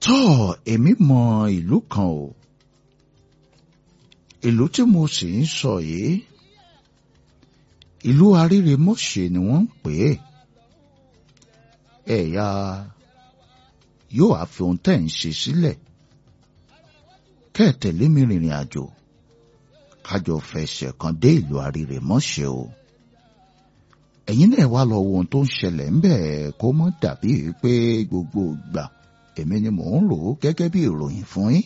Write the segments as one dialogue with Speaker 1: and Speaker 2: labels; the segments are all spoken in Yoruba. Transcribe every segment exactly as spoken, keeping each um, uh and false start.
Speaker 1: tó èmi mọ ìlú kan o, ìlú tí mo sì ń sọ yìí ìlú Arírèmọ́ṣẹ́ ni wọ́n ń pè é. ẹ̀yà yóò á fi ohun tẹ́ ń ṣe sílẹ̀ kẹ́ ẹ̀ tẹ̀lé mi rìnrìn àjò kájọ fẹsẹ̀ kan dé ìlú Arírèmọ́ṣẹ́ o. ẹ̀yin náà wá lọ wo ohun tó ń ṣẹlẹ̀ ńbẹ̀ kó mọ́ dàbí pé gbogbo ìgbà èmi ni mò ń rò ó gẹ́gẹ́ bí ìròyìn fún yín.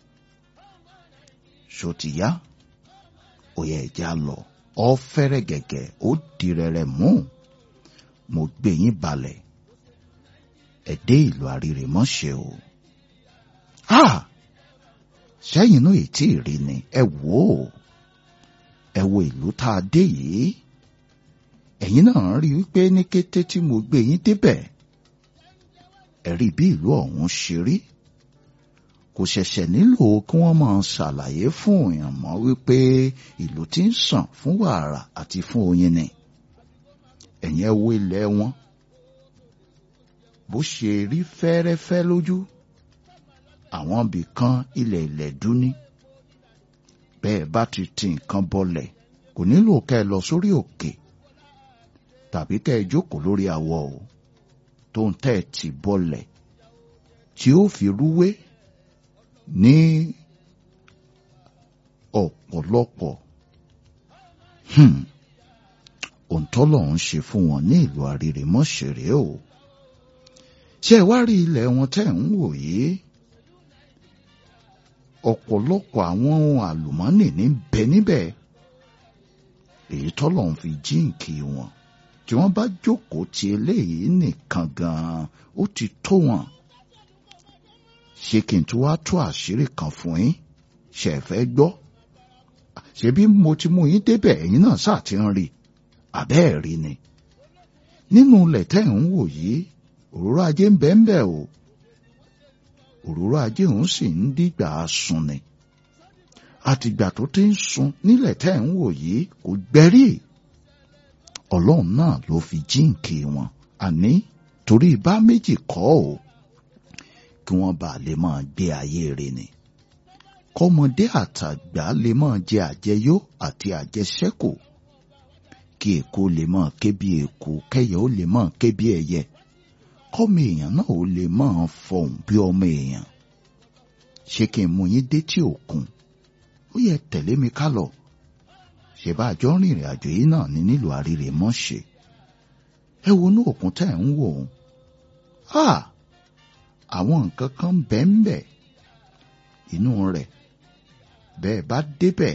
Speaker 1: ṣó ti yá ó yẹ ẹ̀já lọ ọ fẹ́rẹ̀ gẹ̀gẹ̀ ó di rẹ̀rẹ̀ mú mo gbé yín balẹ̀ ẹ dé ìlú Arírèmọ́ṣẹ́ o. ah sẹ́yìn náà ètí rí ni ẹ wò ó ẹ wo ìlú tá a dé yìí. ẹ̀yin náà rí i pé ní kété tí mo gbé yín débẹ̀ ẹ rí bí ìlú ọ̀hún ṣe rí. kò ṣẹ̀ṣẹ̀ nílò kí wọ́n máa ṣàlàyé fún èèyàn mọ́ wípé ìlú tí ń sàn fún wàrà àti fún oyin ni. ẹ̀yin ẹ wo ilẹ̀ wọn bó ṣe rí fẹ́rẹ́fẹ́ lójú. àwọn ibì kan ilẹ̀ ilẹ̀ dúní. bẹ́ẹ̀ bá ti ti nǹkan bọlẹ̀ kò nílò kẹ́ ẹ lọ sórí òkè tàbí kẹ́ ẹ jókòó lórí awọ o tó ń tẹ́ ẹ ti bọlẹ̀ tí ó fi rúwé ní ọ̀pọ̀lọpọ̀ òǹtọ́lọ̀ ń ṣe fún wọn ní ìlú Arírèmọ́ṣẹ́ rèé o. ṣé ẹ wá rí ilẹ̀ wọn tẹ́ ń wò yìí ọ̀pọ̀lọpọ̀ àwọn ohun àlùmọ́nì ní bẹ níbẹ̀ èyí tọ́lọ̀ ń fi jíǹkì wọn tí wọ́n bá jókòó ti eléyìí nìkan gan-an ó ti tó wọn. ṣé kí n tún wá tú àṣírí kan fún yín ṣe é fẹ́ gbọ́? ṣebí mo ti mú yín débẹ̀ ẹ̀yin náà sáà ti ń rí àbẹ́ẹ̀ rí ni. nínú ilẹ̀ tẹ́ ń wò yìí òróró ajé ń bẹ ń bẹ o. òróró ajé òun sì ń dìgbà sun ni. àtìgbà tó ti ń sun nílẹ̀ tẹ́ ń wò yìí kò gbẹ́rí. ọlọ́run náà ló fi jíǹkì wọn àní torí bá méjì kọ́ ò kí wọ́n bá lè máa gbé ayé rẹ̀ ni. kọ́mọdé àtàgbà lè máa jẹ àjẹyó àti àjẹṣẹ́kù kí èkó lè máa ké bí èkó kẹ́yẹ ó lè máa ké bí ẹyẹ kọ́mọ èèyàn náà ó lè máa fọhùn bí ọmọ èèyàn. ṣé kí n mú yín dé tí òkun? ó yẹ tẹ̀lé mi ká lọ. ṣe bá àjọ rìnrìn àjò yìí náà ní nílùú Arírèmọ́ṣẹ́. ẹ wo inú òkun tẹ́ ń wò ó. ah àwọn nǹkan kan bẹ́ẹ̀ ń bẹ̀ inú rẹ̀ bẹ́ẹ̀ bá débẹ̀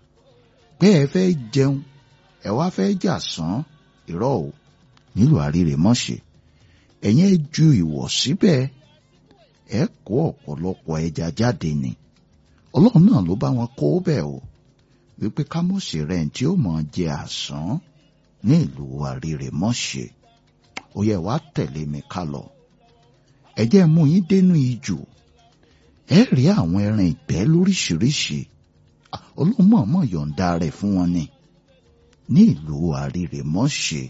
Speaker 1: bẹ́ẹ̀ fẹ́ jẹun ẹ wá fẹ́ jà sán irọ́ o nílùú Arírèmọ́ṣẹ́. ẹ̀yin ẹ ju ìwọ̀ síbẹ̀ ẹ kó ọ̀pọ̀lọpọ̀ ẹja jáde ni. ọlọ́run náà ló bá wọn kó bẹ́ẹ̀ o wípé kámọ́sì rẹ̀ tí ó mọ̀ jẹ àsán ní ìlú Arírèmọ́ṣẹ́. ó yẹ wá tẹ̀lé mi ká lọ. ẹ jẹ́ mú yín dénú ijù ẹ rí àwọn ẹran ìgbẹ́ lóríṣiríṣi. olómọ̀ọ́mọ̀ yọ̀ǹda rẹ̀ fún wọn ni ní ìlú Arírèmọ́ṣẹ́.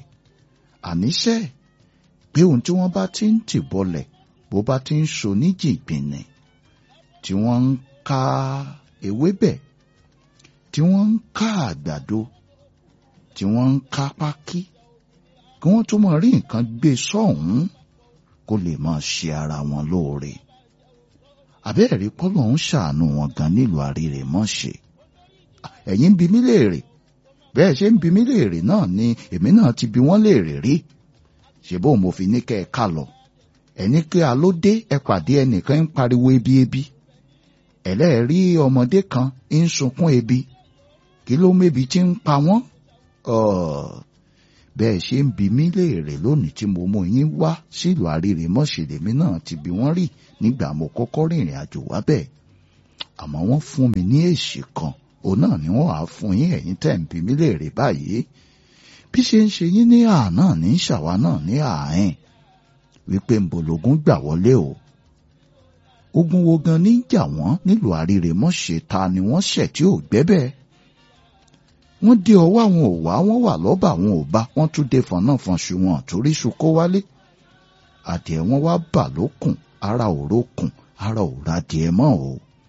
Speaker 1: àníṣe pé ohun tí wọ́n bá ti ń tì bọlẹ̀ bó bá ti ń so ní jìgbìnì tí wọ́n ń ká ewébẹ̀ tí wọ́n ń ká àgbàdo tí wọ́n ń ká pákí kí wọ́n tó máa rí nǹkan gbé sọ́hùn kó lè máa ṣe ara wọn lóore. àbẹ́ẹ̀rí pọ́lọ́ ń ṣàánú wọn gan nílùú Arírèmọ́ṣẹ́. ẹ̀yin ń bi mí léèrè bẹ́ẹ̀ ṣe ń bi mí léèrè náà ni èmi náà ti bi wọ́n léèrè rí. ṣe bó mo fi ní kẹ́ ẹ ká lọ. ẹni kí a ló dé ẹ pàdé ẹnìkan ń pariwo ebi ebi. ẹlẹ́ẹ̀rí ọmọdé kan ń sunkún ebi kí ló mébi tí ń pa wọ́n. bẹ́ẹ̀ ṣe ń bi mí léèrè lónìí tí mo mú yín wá sílùú Arírèmọ́ṣẹ́ lèmi náà ti bi wọ́n rí nígbà mo kọ́kọ́ rìnrìn àjò wá bẹ́ẹ̀. àmọ́ wọ́n fún mi ní èsì kan òun náà ni wọ́n á fún yín ẹ̀yin tẹ́ ń bi mí léèrè báyìí. bí ṣe ń ṣe yín ní àná ní ṣàwa náà ní àárín wípé ńbọ̀lógún gbà wọlé o. ogun wo gan ní jà wọ́n nílùú Arírèmọ́ṣẹ́ ta ni wọ́n ṣẹ̀ tí ò gbẹ́bẹ̀. wọ́n dé ọwọ́ àwọn ò wá wọ́n wà lọ́ba àwọn ò bá wọ́n tún dé fọ̀nàfọ̀nṣù wọn torí ṣu kó wálé. adìẹ wọn wá bà lókùn ara òrókùn ara ò ra díẹ̀ mọ́ o.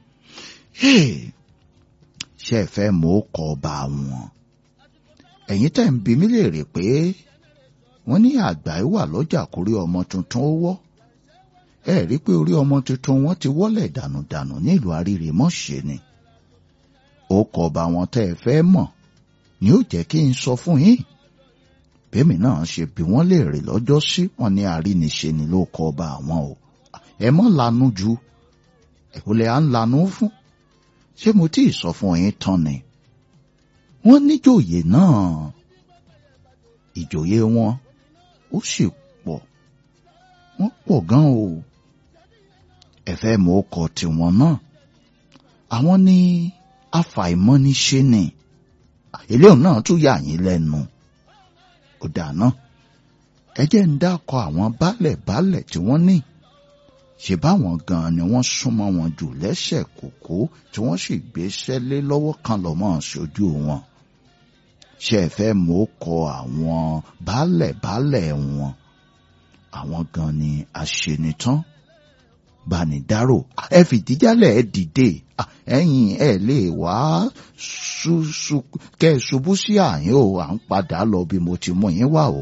Speaker 1: ṣé ẹ fẹ́ mọ̀ ó kọ ọba wọn? ẹ̀yin tẹ́ ń bi mí léèrè pé wọ́n ní àgbà wà lọ́jà kórí ọmọ tuntun ó wọ́. ẹ rí pé orí ọmọ tuntun wọn ti wọ́lẹ̀ dànùdànù nílùú Arírèmọ́ṣẹ́ ni. ó kọ ọba wọn tẹ́ ẹ fẹ́ mọ̀ ni ó jẹ́ kí n sọ fún yín. bẹ́ẹ̀mi náà ṣe bí wọ́n léèrè lọ́jọ́ sí wọn ní àríniṣe ni ló kọ ọba àwọn o. ẹ mọ́ lanu ju ẹ̀kúlẹ̀ à ń lanu fún. ṣé mo tí ì sọ fún yín tán ni? wọ́n níjòyè náà ìjòyè wọn ó sì pọ̀ wọ́n pọ̀ gan o. ẹ fẹ́ mọ̀ ọkọ tiwọn náà àwọn ní afàìmọ́niṣe ni. eléyìí náà tún yà yín lẹ́nu. ó dáná ẹ jẹ́ ń dákọ̀ àwọn baálẹ̀ baálẹ̀ tí wọ́n ní. ṣe báwọn gan ni wọ́n súnmọ́ wọn jù lẹ́sẹ̀ kòkó tí wọ́n sì gbéṣẹ́ lé lọ́wọ́ kan lọ́mọ́ ṣojú wọn. ṣé ẹ fẹ́ mọ̀ ọkọ àwọn baálẹ̀ baálẹ̀ wọn? àwọn gan ni aṣenitán banidáró. ẹ fìdíjálẹ̀ ẹ dìde ẹ̀yin ẹ lè wá ṣuṣu kẹ́ ẹ ṣubú sí àyín o. à ń padà lọ bí mo ti mú yín wá o.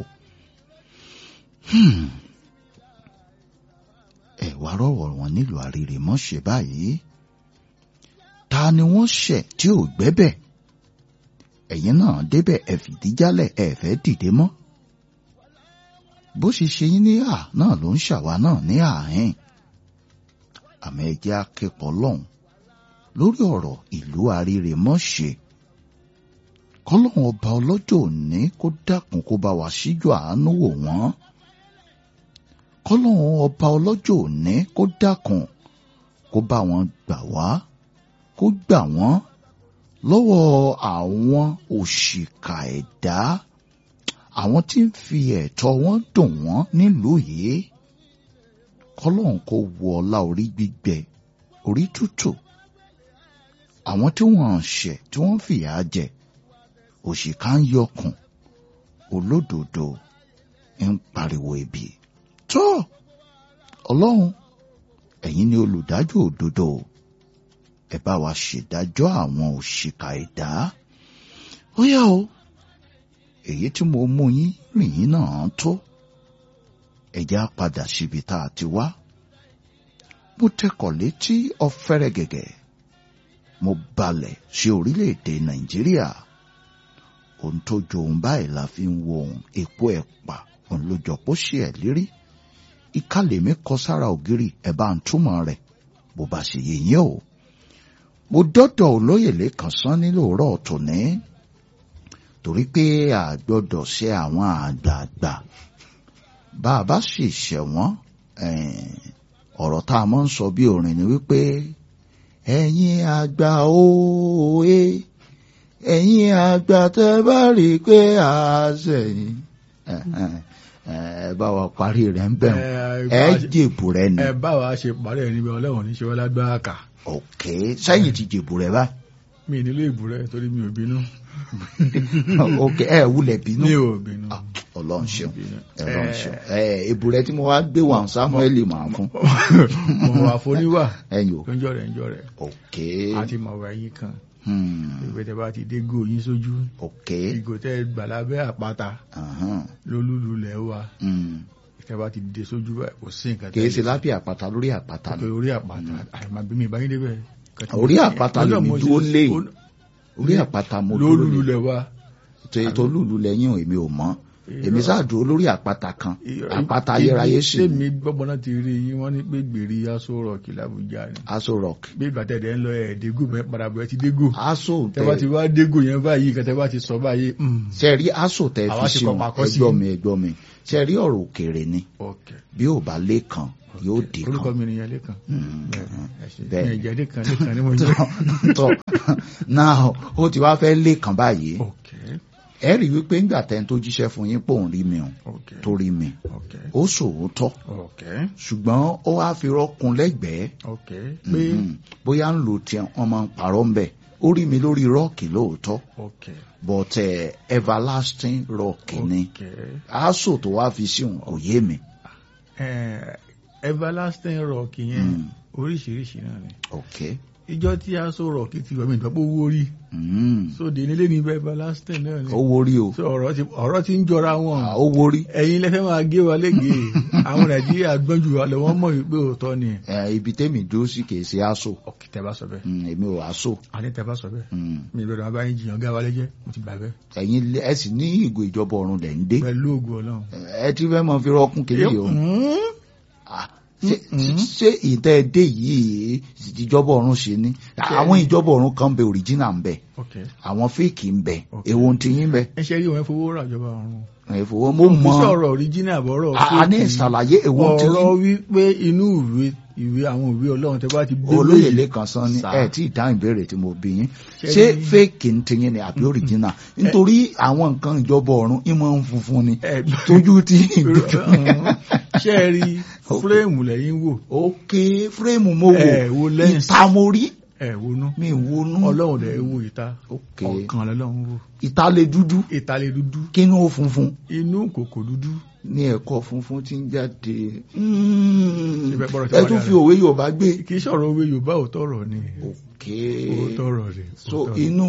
Speaker 1: ẹ wá rọ̀wọ̀ wọn nílùú Arírèmọ́ṣẹ́ báyìí. ta ni wọ́n ṣẹ̀ tí ò gbẹ́bẹ̀? ẹ̀yin náà débẹ̀ ẹ fìdíjálẹ̀ ẹ fẹ́ dìde mọ́. bó ṣe ṣe yín ní à náà ló ń ṣàwa náà ní àhín. àmọ́ ẹ jẹ́ akẹ́kọ̀ọ́ lọ́hùn lórí ọ̀rọ̀ ìlú Arírèmọ́ṣẹ́. kọ́lọ́hún ọba ọlọ́jọ́ òní kó dákun kó bá wa síjú àánú wò wọ́n. kọ́lọ́hún ọba ọlọ́jọ́ òní kó dákun kó bá wọn gbà wá kó gbà wọ́n lọ́wọ́ àwọn òṣìkà ẹ̀dá. àwọn tí ń fi ẹ̀tọ́ wọn dùn wọ́n nílùú yìí. kọ́lọ́hún kó wọ ọlá orí gbígbẹ orí tútù. àwọn tí wọ́n ń ṣẹ̀ tí wọ́n fìyà jẹ òṣìkà ń yọkùn olódodo ń pariwo ebi. tó ọlọ́run ẹ̀yin ni olùdájọ́ òdodo. ẹ bá wa ṣèdájọ́ àwọn òṣìkà ẹ̀dá. ó yá o èyí tí mo mú yín rìn yín náà tó. ẹ jẹ́ á padà síbi tá a ti wá. mo tẹkọ̀ létí ọ̀fẹ́rẹ́ gẹ̀gẹ̀. mo balẹ̀ sí orílẹ̀-èdè Nàìjíríà. ohun tó jo ohun báyìí la fi ń wo ohun epo ẹ̀pà òun ló jọ pọ̀ sí ẹ̀ lérí. ìkàlẹ̀ mi kọ sára ògiri ẹ̀ bá ń túmọ̀ rẹ̀ bó bá ṣe yé yín o. mo dọ́dọ̀ olóyè lẹ́kàn sán ní lóòrọ̀ tòní. torí pé a gbọ́dọ̀ ṣe àwọn àgbààgbà. bá a bá sì ṣẹ̀ wọ́n ọ̀rọ̀ tá a máa ń sọ bí orin ni wípé ẹ̀yin àgbà òye ẹ̀yin àgbà tẹ́ bá rí i pé a ṣẹ̀yìn. ẹ bá wa parí rẹ̀ ń bẹ̀ wọ́n ẹ jèbù rẹ̀ ni.
Speaker 2: ẹ bá wa ṣe parí ẹ níbi ọlọ́run ní ṣe wọ́n lágbára kà.
Speaker 1: ok sẹ́yìn ti jèbù rẹ̀ báyìí.
Speaker 2: mi nílò ìbú rẹ torí mi ò bínú.
Speaker 1: ok ẹ wulẹ̀ bínú.
Speaker 2: mi ò bínú.
Speaker 1: ọlọ́run ṣeun ọlọ́run ṣeun ẹ ìbú rẹ tí mo wá gbé wà Samuel máa fún.
Speaker 2: mo wà foníwà.
Speaker 1: ẹ̀yin o.
Speaker 2: lójọ́ rẹ̀ ńjọ́ rẹ̀.
Speaker 1: ok.
Speaker 2: àti mọ̀wá yín kan. ìgbé tẹ bá ti dé gò yín sójú.
Speaker 1: ok.
Speaker 2: ìgò tẹ gbà lábẹ́ àpáta. lólúlu lẹ̀ wá. tẹ bá ti dé sójú báyìí kò sí nǹkan.
Speaker 1: kì í ṣe lábẹ́ àpáta lórí àpáta ni.
Speaker 2: lórí àpáta àìmọ̀bí mi ìbáyé débẹ̀.
Speaker 1: orí àpáta lè mi dúró lé orí àpáta mo dúró lé.
Speaker 2: lólúlu lẹ̀ wá.
Speaker 1: tó lùlù lẹ́yìn èmi ò mọ̀ èmi ṣáàdúró lórí àpáta kan àpáta ayérayé sí.
Speaker 2: ṣé mi gbọ́gbọ́n náà ti rí yín wọ́n ní pé gbèrè Aso Rock l'Àbújá ni.
Speaker 1: Aso Rock.
Speaker 2: bí ìgbà tẹ̀dẹ̀ ń lọ ẹ̀ dégò mẹ́ padà bọ̀ ẹ ti dégò.
Speaker 1: Aso tẹ
Speaker 2: tẹ bá ti wá dégò yẹn báyìí kẹtẹ bá ti sọ báyìí.
Speaker 1: ṣe rí Aso tẹ fi sí wọn ẹgbọ́ mi ẹgbọ́ mi ṣe rí ọ̀rọ̀ òkèèrè ni bí ò bá lé kan yóò dé kan.
Speaker 2: orúkọ mi nìyẹn lẹ́kàn. bẹ́ẹ̀ ẹ jẹ́ lẹ́kàn lẹ́kàn ni mo jẹ́.
Speaker 1: tọ́ náà ó ti wá fẹ́ lé kan báyìí ẹ rí wípé ńgbà tẹ́ni tó jíṣẹ́ fún yín pòun rí mi o tó rí mi ó sòótọ́ ṣùgbọ́n ó wá fi rọ́kun lẹ́gbẹ̀ẹ́ bóyá ń lò tí wọ́n máa ń parọ́ ń bẹ̀ ó rí mi lórí rọ́ọ̀kì lóòótọ́ but uh, everlasting rock ni Aso tó wá fi sí òun kò yé mi.
Speaker 2: everlasting rock yẹn oríṣiríṣi náà ni.
Speaker 1: ok.
Speaker 2: ìjọ tí a sọ̀rọ̀ kí ti wọ̀mí ìdọ́pọ̀ owó rí. so dè nílé ní bẹ́ẹ̀ balastin náà ni.
Speaker 1: owó rí o.
Speaker 2: so ọ̀rọ̀ ti ọ̀rọ̀ ti ń jọra wọn.
Speaker 1: owó rí.
Speaker 2: ẹ̀yin lẹ́fẹ́ máa gé wa lẹ́gẹ̀ẹ́ àwọn nàìjíríà gbọ́njú wa lọ wọ́n mọ̀ wípé òótọ́ ni.
Speaker 1: ibi tẹ́mi dúró sí kì í ṣe aṣọ.
Speaker 2: ọ̀kì tẹ́ bá sọ bẹ́ẹ̀.
Speaker 1: èmi ò aṣọ.
Speaker 2: àní tẹ́ bá sọ bẹ́ẹ̀. mi ìbẹ̀rẹ̀ máa bá yín jiyàn gá wa lẹ́jẹ́ mo ti gbà bẹ́ẹ̀.
Speaker 1: ẹ̀yin ẹ sì ní ìgò ìjọba ọ̀run lẹ̀ ń dé.
Speaker 2: pẹ̀lú ògùn ọlọ́run.
Speaker 1: ẹ ti fẹ́ mọ fi rọ́ọ̀kùn kiri o. ṣé ìtẹ́ẹ̀dé yìí ìjọba ọ̀run ṣe ní àwọn ìjọba ọ̀run kan bẹ original ń bẹ àwọn fake ń bẹ èwo ń tiyín bẹ.
Speaker 2: ẹ ṣe rí ìwọ̀n ìfowó rà ìjọba ọ̀run.
Speaker 1: ìfowó mo mọ
Speaker 2: òfin sọ̀rọ̀ original bọ̀rọ̀
Speaker 1: fake. a ní ìṣàlàyé èwo ń tiyín.
Speaker 2: ọ̀rọ̀ wípé inú ìwé ìwé àwọn ìwé ọlọ́run tẹ bá ti gbé.
Speaker 1: olóyè lẹ́kan sọ ni ẹ tí ì dáhùn ìbéèrè tí mo bí yín ṣé fake ń tiyín ni àbí original nítorí àwọn nǹkan ìjọba ọ̀run ìmọ̀ ń funfun ni tójú tí
Speaker 2: ṣé ẹ rí fúrẹ́ẹ̀mù lẹ́yìn wò.
Speaker 1: ok fúrẹ́ẹ̀mù mo wò ìta mo rí.
Speaker 2: ẹ wonú
Speaker 1: mi wonú.
Speaker 2: ọlọ́run dẹ̀ wo ìta ọ̀kan lọ́lọ́run wò.
Speaker 1: ìta lè dúdú.
Speaker 2: ìta lè dúdú.
Speaker 1: kínú ó funfun.
Speaker 2: inú kòkò dúdú.
Speaker 1: ní ẹ̀kọ́ funfun tí ń jáde. ẹ tún fi òwe Yorùbá gbé.
Speaker 2: kì í sọ̀rọ̀ òwe Yorùbá ò tọrọ ni.
Speaker 1: ok
Speaker 2: ò tọrọ ni.
Speaker 1: so inú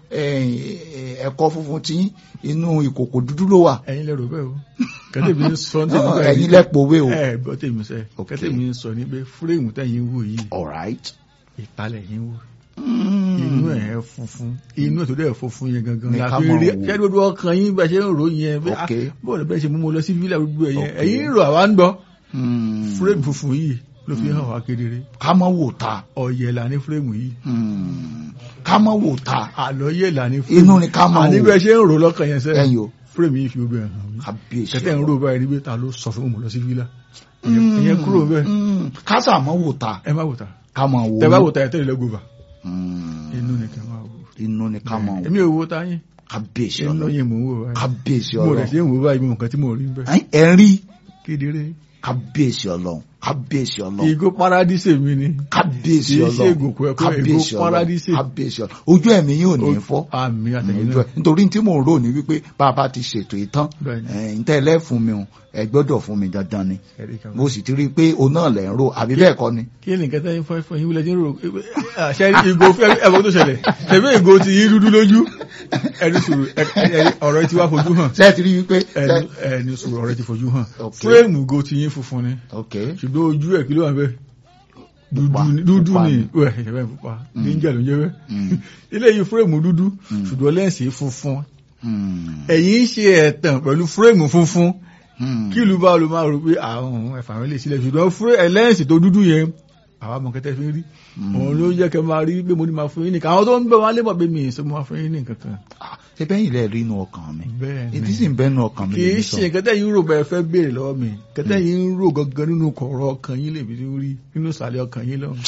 Speaker 1: ẹ̀kọ́ funfun tí inú ìkòkò dúdú ló wà.
Speaker 2: ẹ̀yin lẹ rò bẹ́ẹ̀ o kẹ́tẹ́ mi ń sọ ní tèmi bẹ́ẹ̀
Speaker 1: ẹ̀yin lẹ́pọ̀ òwe o.
Speaker 2: ẹ gbọ́ tèmi sẹ́ kẹ́tẹ́ mi ń sọ ní pé fúrẹ́ẹ̀mù tẹ̀yìn wò yìí.
Speaker 1: all right.
Speaker 2: ìtàlẹ̀ yín wò. inú ẹ̀ funfun inú ẹ̀ tó dẹ̀ funfun yẹn gangan la fi rí ṣé gbogbo ọkàn yín bẹ́ẹ̀ ṣe ń rò yẹn bọ́ọ̀lù bẹ́ẹ̀ ṣe mú mo lọ sí fílà gbogbo ẹ̀ yẹn ẹ̀yin ń rò àwa ń gbọ́. fúrẹ́ẹ̀mù funfun yìí ló fi hàn wá kedere.
Speaker 1: ká mọ́ wò ta.
Speaker 2: ọ̀yẹ̀là ní fúrẹ́ẹ̀mù yìí.
Speaker 1: ká mọ́ wò ta.
Speaker 2: àlọ́yẹ̀là ní fúrẹ́ẹ̀mù.
Speaker 1: inú ni ká mọ́ wò.
Speaker 2: àní bẹ́ẹ̀ ṣe ń rò lọ́kàn yẹn sẹ́yìn.
Speaker 1: ẹ̀yin o.
Speaker 2: fúrẹ́ẹ̀mù yìí fi gbogbo ẹ̀ hàn mí.
Speaker 1: kábíyèsí
Speaker 2: kẹ́tẹ́ ń rò báyìí níbi ta ló sọ fún mi lọ sí fílà. ìyẹn kúrò bẹ́ẹ̀.
Speaker 1: kásà mọ́ wò ta.
Speaker 2: ẹ má wò ta.
Speaker 1: ká mọ́ wò.
Speaker 2: tẹ bá wò ta ẹ tẹ́lẹ̀ lẹ́gùn bá. inú ni ká máa wò.
Speaker 1: inú ni ká máa wò.
Speaker 2: èmi ò wo ta yín.
Speaker 1: kábíyèsí
Speaker 2: inú
Speaker 1: ọlọ́run.
Speaker 2: yín mò ń wò báyìí.
Speaker 1: kábíyèsí
Speaker 2: mo
Speaker 1: ọlọ́run.
Speaker 2: rẹ̀ sí ń wò báyìí mo nǹkan tí mo rí bẹ́ẹ̀.
Speaker 1: ẹ rí.
Speaker 2: kedere.
Speaker 1: kábíyèsí ọlọ́run. kábíyèsí ọlọ́run.
Speaker 2: ìgò paradíṣe mi ni.
Speaker 1: kábíyèsí
Speaker 2: kì í ṣe
Speaker 1: ọlọ́run.
Speaker 2: ìgò kúẹ́kúẹ́ ìgò paradíṣe.
Speaker 1: kábíyèsí ọlọ́run. ojú ẹ̀mí yóò ní fọ́.
Speaker 2: àmì àtẹ̀yìn
Speaker 1: ojú
Speaker 2: náà.
Speaker 1: ẹ̀ nítorí tí mò ń rò ní wípé bàbá ti ṣètò ìtàn
Speaker 2: Bẹ́ẹ̀ni.
Speaker 1: ǹtẹ́ ẹlẹ́fun mi o ẹ gbọ́dọ̀ fún mi dandan ni
Speaker 2: Ẹ̀rí kan.
Speaker 1: mo sì ti rí i pé òun náà lẹ̀ ń rò àbí bẹ́ẹ̀ kọ́ ni.
Speaker 2: kí ni nǹkan tẹ́yìn fún ẹ̀fọ́ yín wílẹ̀ tí ń rò ṣe ìgò ẹ̀fọ́ tó ṣẹlẹ̀ ṣẹ̀fẹ́ ìgò ti yí dúdú lójú ẹni sùúrù ọ̀rọ̀ ti wá fojú hàn
Speaker 1: ṣé ẹ ti rí i pé.
Speaker 2: ẹni sùúrù ọ̀rọ̀ ti fojú hàn
Speaker 1: Ok.
Speaker 2: fúrẹ́ẹ̀mù ìgò ti yín funfun ni
Speaker 1: ok
Speaker 2: ṣùgbọ́n ojú ẹ̀ kí ló wà bẹ́ẹ̀
Speaker 1: Pupa.
Speaker 2: dúdú ni dúdú
Speaker 1: Pupa
Speaker 2: ni
Speaker 1: ni.
Speaker 2: wẹ̀ ẹ̀fẹ́ pupa níjà ló ń jẹ́ bẹ́ẹ̀
Speaker 1: Mm.
Speaker 2: ilé yìí fúrẹ́ẹ̀mù dúdú ṣùgbọ́n lẹ́ǹsì funfun
Speaker 1: Hmm.
Speaker 2: ẹ̀yin ń ṣe ẹ̀tàn pẹ̀lú fúrẹ́ẹ̀mù funfun
Speaker 1: Hmm.
Speaker 2: kí ìlú bá ló máa rò pé àwọn ẹ̀fà wọn lè sílẹ̀ ṣùgbọ́n fún ẹlẹ́sìn tó dúdú yẹn àwọn ọmọ kẹtẹ fi ń rí òun ló jẹ́ kẹ máa rí pé mo ní máa fún yín nìkan àwọn tó ń bẹ̀ wọ́n lè mọ̀ pé mi ìsọ máa fún yín ní nǹkan kan.
Speaker 1: ṣé bẹ́yìn lẹ rí inú ọkàn mi
Speaker 2: bẹ́ẹ̀ ni
Speaker 1: ìdí sì ń bẹ́ inú ọkàn mi
Speaker 2: kì í
Speaker 1: lèmi sọ.
Speaker 2: ṣe kẹtẹ yìí ń rò bẹ́ẹ̀ fẹ́ béèrè lọ́wọ́ mi kẹtẹ yìí ń rò gangan nínú kọ̀ọ̀rọ̀ ọkàn yín lè fi rí nínú ìsàlẹ̀ ọkàn yín lọ́wọ́.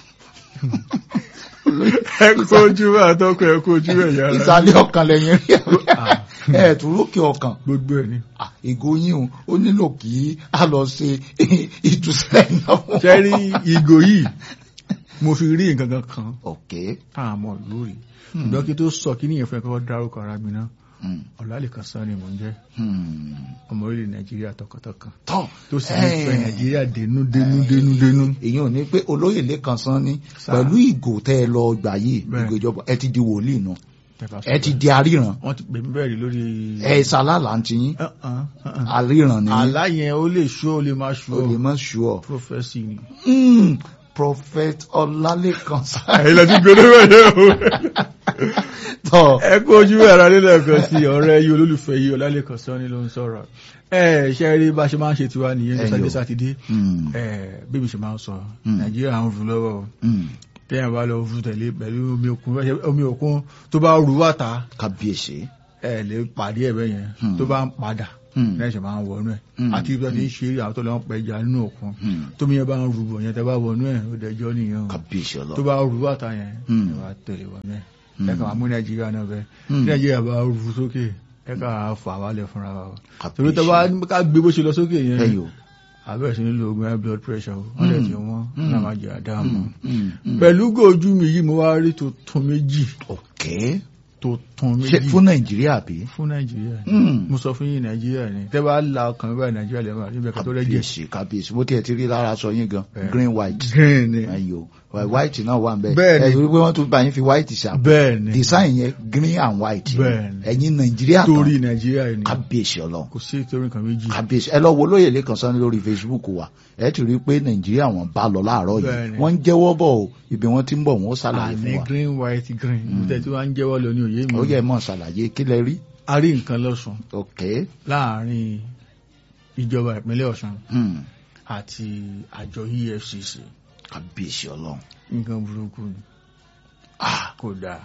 Speaker 2: ẹ kó ojú bá àtọkọ ẹ kó ojú ẹ yára.
Speaker 1: ìsàlẹ̀ ọkàn lẹ́yìn rí ẹ̀ tún lókè ọkàn.
Speaker 2: gbogbo ẹ ni.
Speaker 1: Ah, ìgò yín o ó nílò kí a lọ ṣe ìtúsílẹ̀ náà.
Speaker 2: sẹ́rí ìgò yìí mo fi rí nǹkan kan kan
Speaker 1: ok.
Speaker 2: tá a mọ̀ lórí ṣùgbọ́n kí tó sọ kí níyẹn fẹ́ kọ́ dárúkọ ara mi náà Ọlálékan Sanni ni mò ń jẹ́ ọmọ orílẹ̀ Nàìjíríà tọkàntọkàn
Speaker 1: tọ́
Speaker 2: tó sì ń fẹ́ Nàìjíríà dénú dénú dénú dénú.
Speaker 1: èyí ò ní pé olóyè Lékan Sanni pẹ̀lú ìgò tẹ́ ẹ lọ gbà yìí ìgò ìjọba ẹ ti di wòlíì náà ẹ ti di aríran.
Speaker 2: wọ́n ti pè mí bẹ́ẹ̀ rí lórí.
Speaker 1: ẹ ṣàlàlà ń ti yín aríran ni.
Speaker 2: àlá yẹn ó lè ṣú ó lè má ṣú
Speaker 1: ó lè má ṣú ọ.
Speaker 2: prọfẹsì ni.
Speaker 1: Prophet Ọlálékan Sanni.
Speaker 2: ẹ̀yin lọ sí gbẹdẹ bẹ́ẹ̀ o.
Speaker 1: tọ́
Speaker 2: ẹ kó ojú ẹ̀rọ nílẹ̀ kan sí ọ̀rẹ́ yìí olólùfẹ́ yìí Ọlálékan Sanni ló ń sọ̀rọ̀. ẹ ṣe rí bá ṣe máa ń ṣe tiwa nìyẹn ní sátidé sátidé bí mi ṣe máa ń sọ Nàìjíríà ń rú lọ́wọ́ tẹ́yìn bá lọ rú tẹ̀lé pẹ̀lú omi òkun tó bá rú wàtá.
Speaker 1: kábíyèsí.
Speaker 2: ẹ lè pàdé ẹ̀ bẹ́ẹ̀ yẹn tó bá ń padà lẹ́sẹ̀ máa ń wọnú ẹ̀ àti ibi tó ti ń ṣe eré àwọn tó lọ ń pẹja nínú òkun tómi yẹn bá ń rúbọ yẹn tẹ́ bá wọnú ẹ̀ ó dẹjọ́ nìyẹn
Speaker 1: kábíyèsí ọlọ
Speaker 2: tó bá rú wàtá yẹn ẹ wá tẹ̀lé wọnú ẹ̀ ẹ kà máa mú Nàìjíríà náà bẹ́ẹ̀ Nàìjíríà bá rú sókè ẹ kà fà wálẹ̀ fúnra wa torí tó bá ká gbé bó ṣe lọ sókè yẹn àbẹ̀rẹ̀ sí ní lo oògùn high blood pressure wọ́n lè ti wọ́n náà máa jẹ́ àdáàmú pẹ̀lú gòjú mi yìí mo wá rí tuntun méjì.
Speaker 1: okay.
Speaker 2: tó tán méjì.
Speaker 1: ṣe fún nàìjíríà bí.
Speaker 2: fún nàìjíríà ni mo sọ fún yín nàìjíríà ni tẹ́ bá la ọkàn báyìí nàìjíríà lè máa níbẹ̀ kan tó rẹ́jẹ̀.
Speaker 1: kábíyèsí kábíyèsí bó tiẹ̀ ti rí lára sọ yín gan green white.
Speaker 2: green ni
Speaker 1: ayo white náà wà nbẹ.
Speaker 2: bẹ́ẹ̀ni
Speaker 1: ẹ wípé wọ́n tún bá yín fi white ṣàpè.
Speaker 2: bẹ́ẹ̀ni
Speaker 1: design yẹn green and white.
Speaker 2: bẹ́ẹ̀ni
Speaker 1: ẹ̀yin nàìjíríà tán
Speaker 2: torí nàìjíríà ni
Speaker 1: kábíyèsí ọlọ́run.
Speaker 2: kò sí torí nǹkan méjì.
Speaker 1: kábíyèsí ẹ lọ wo lóye lẹ́kàn sani lórí Facebook wa ẹ ti rí i pé nàìjíríà wọn bá lọ láàárọ̀ yìí wọ́n ń jẹ́wọ́ bọ̀ o ibi wọ́n ti ń bọ̀ wọ́n ó ṣàlàyé fún wa.
Speaker 2: àní green white green tẹ̀ tí wọ́n ń jẹ́wọ́ lọ ní òye mi.
Speaker 1: ó yẹ mọ̀ ṣàlàyé kí lẹ rí.
Speaker 2: a rí nǹkan lọ́sùn.
Speaker 1: ok.
Speaker 2: láàárín ìjọba ìpínlẹ̀ Ọ̀ṣun àti àjọ E F C C.
Speaker 1: kábíyèsí ọlọ́run.
Speaker 2: nǹkan burúkú ni. kò dáa.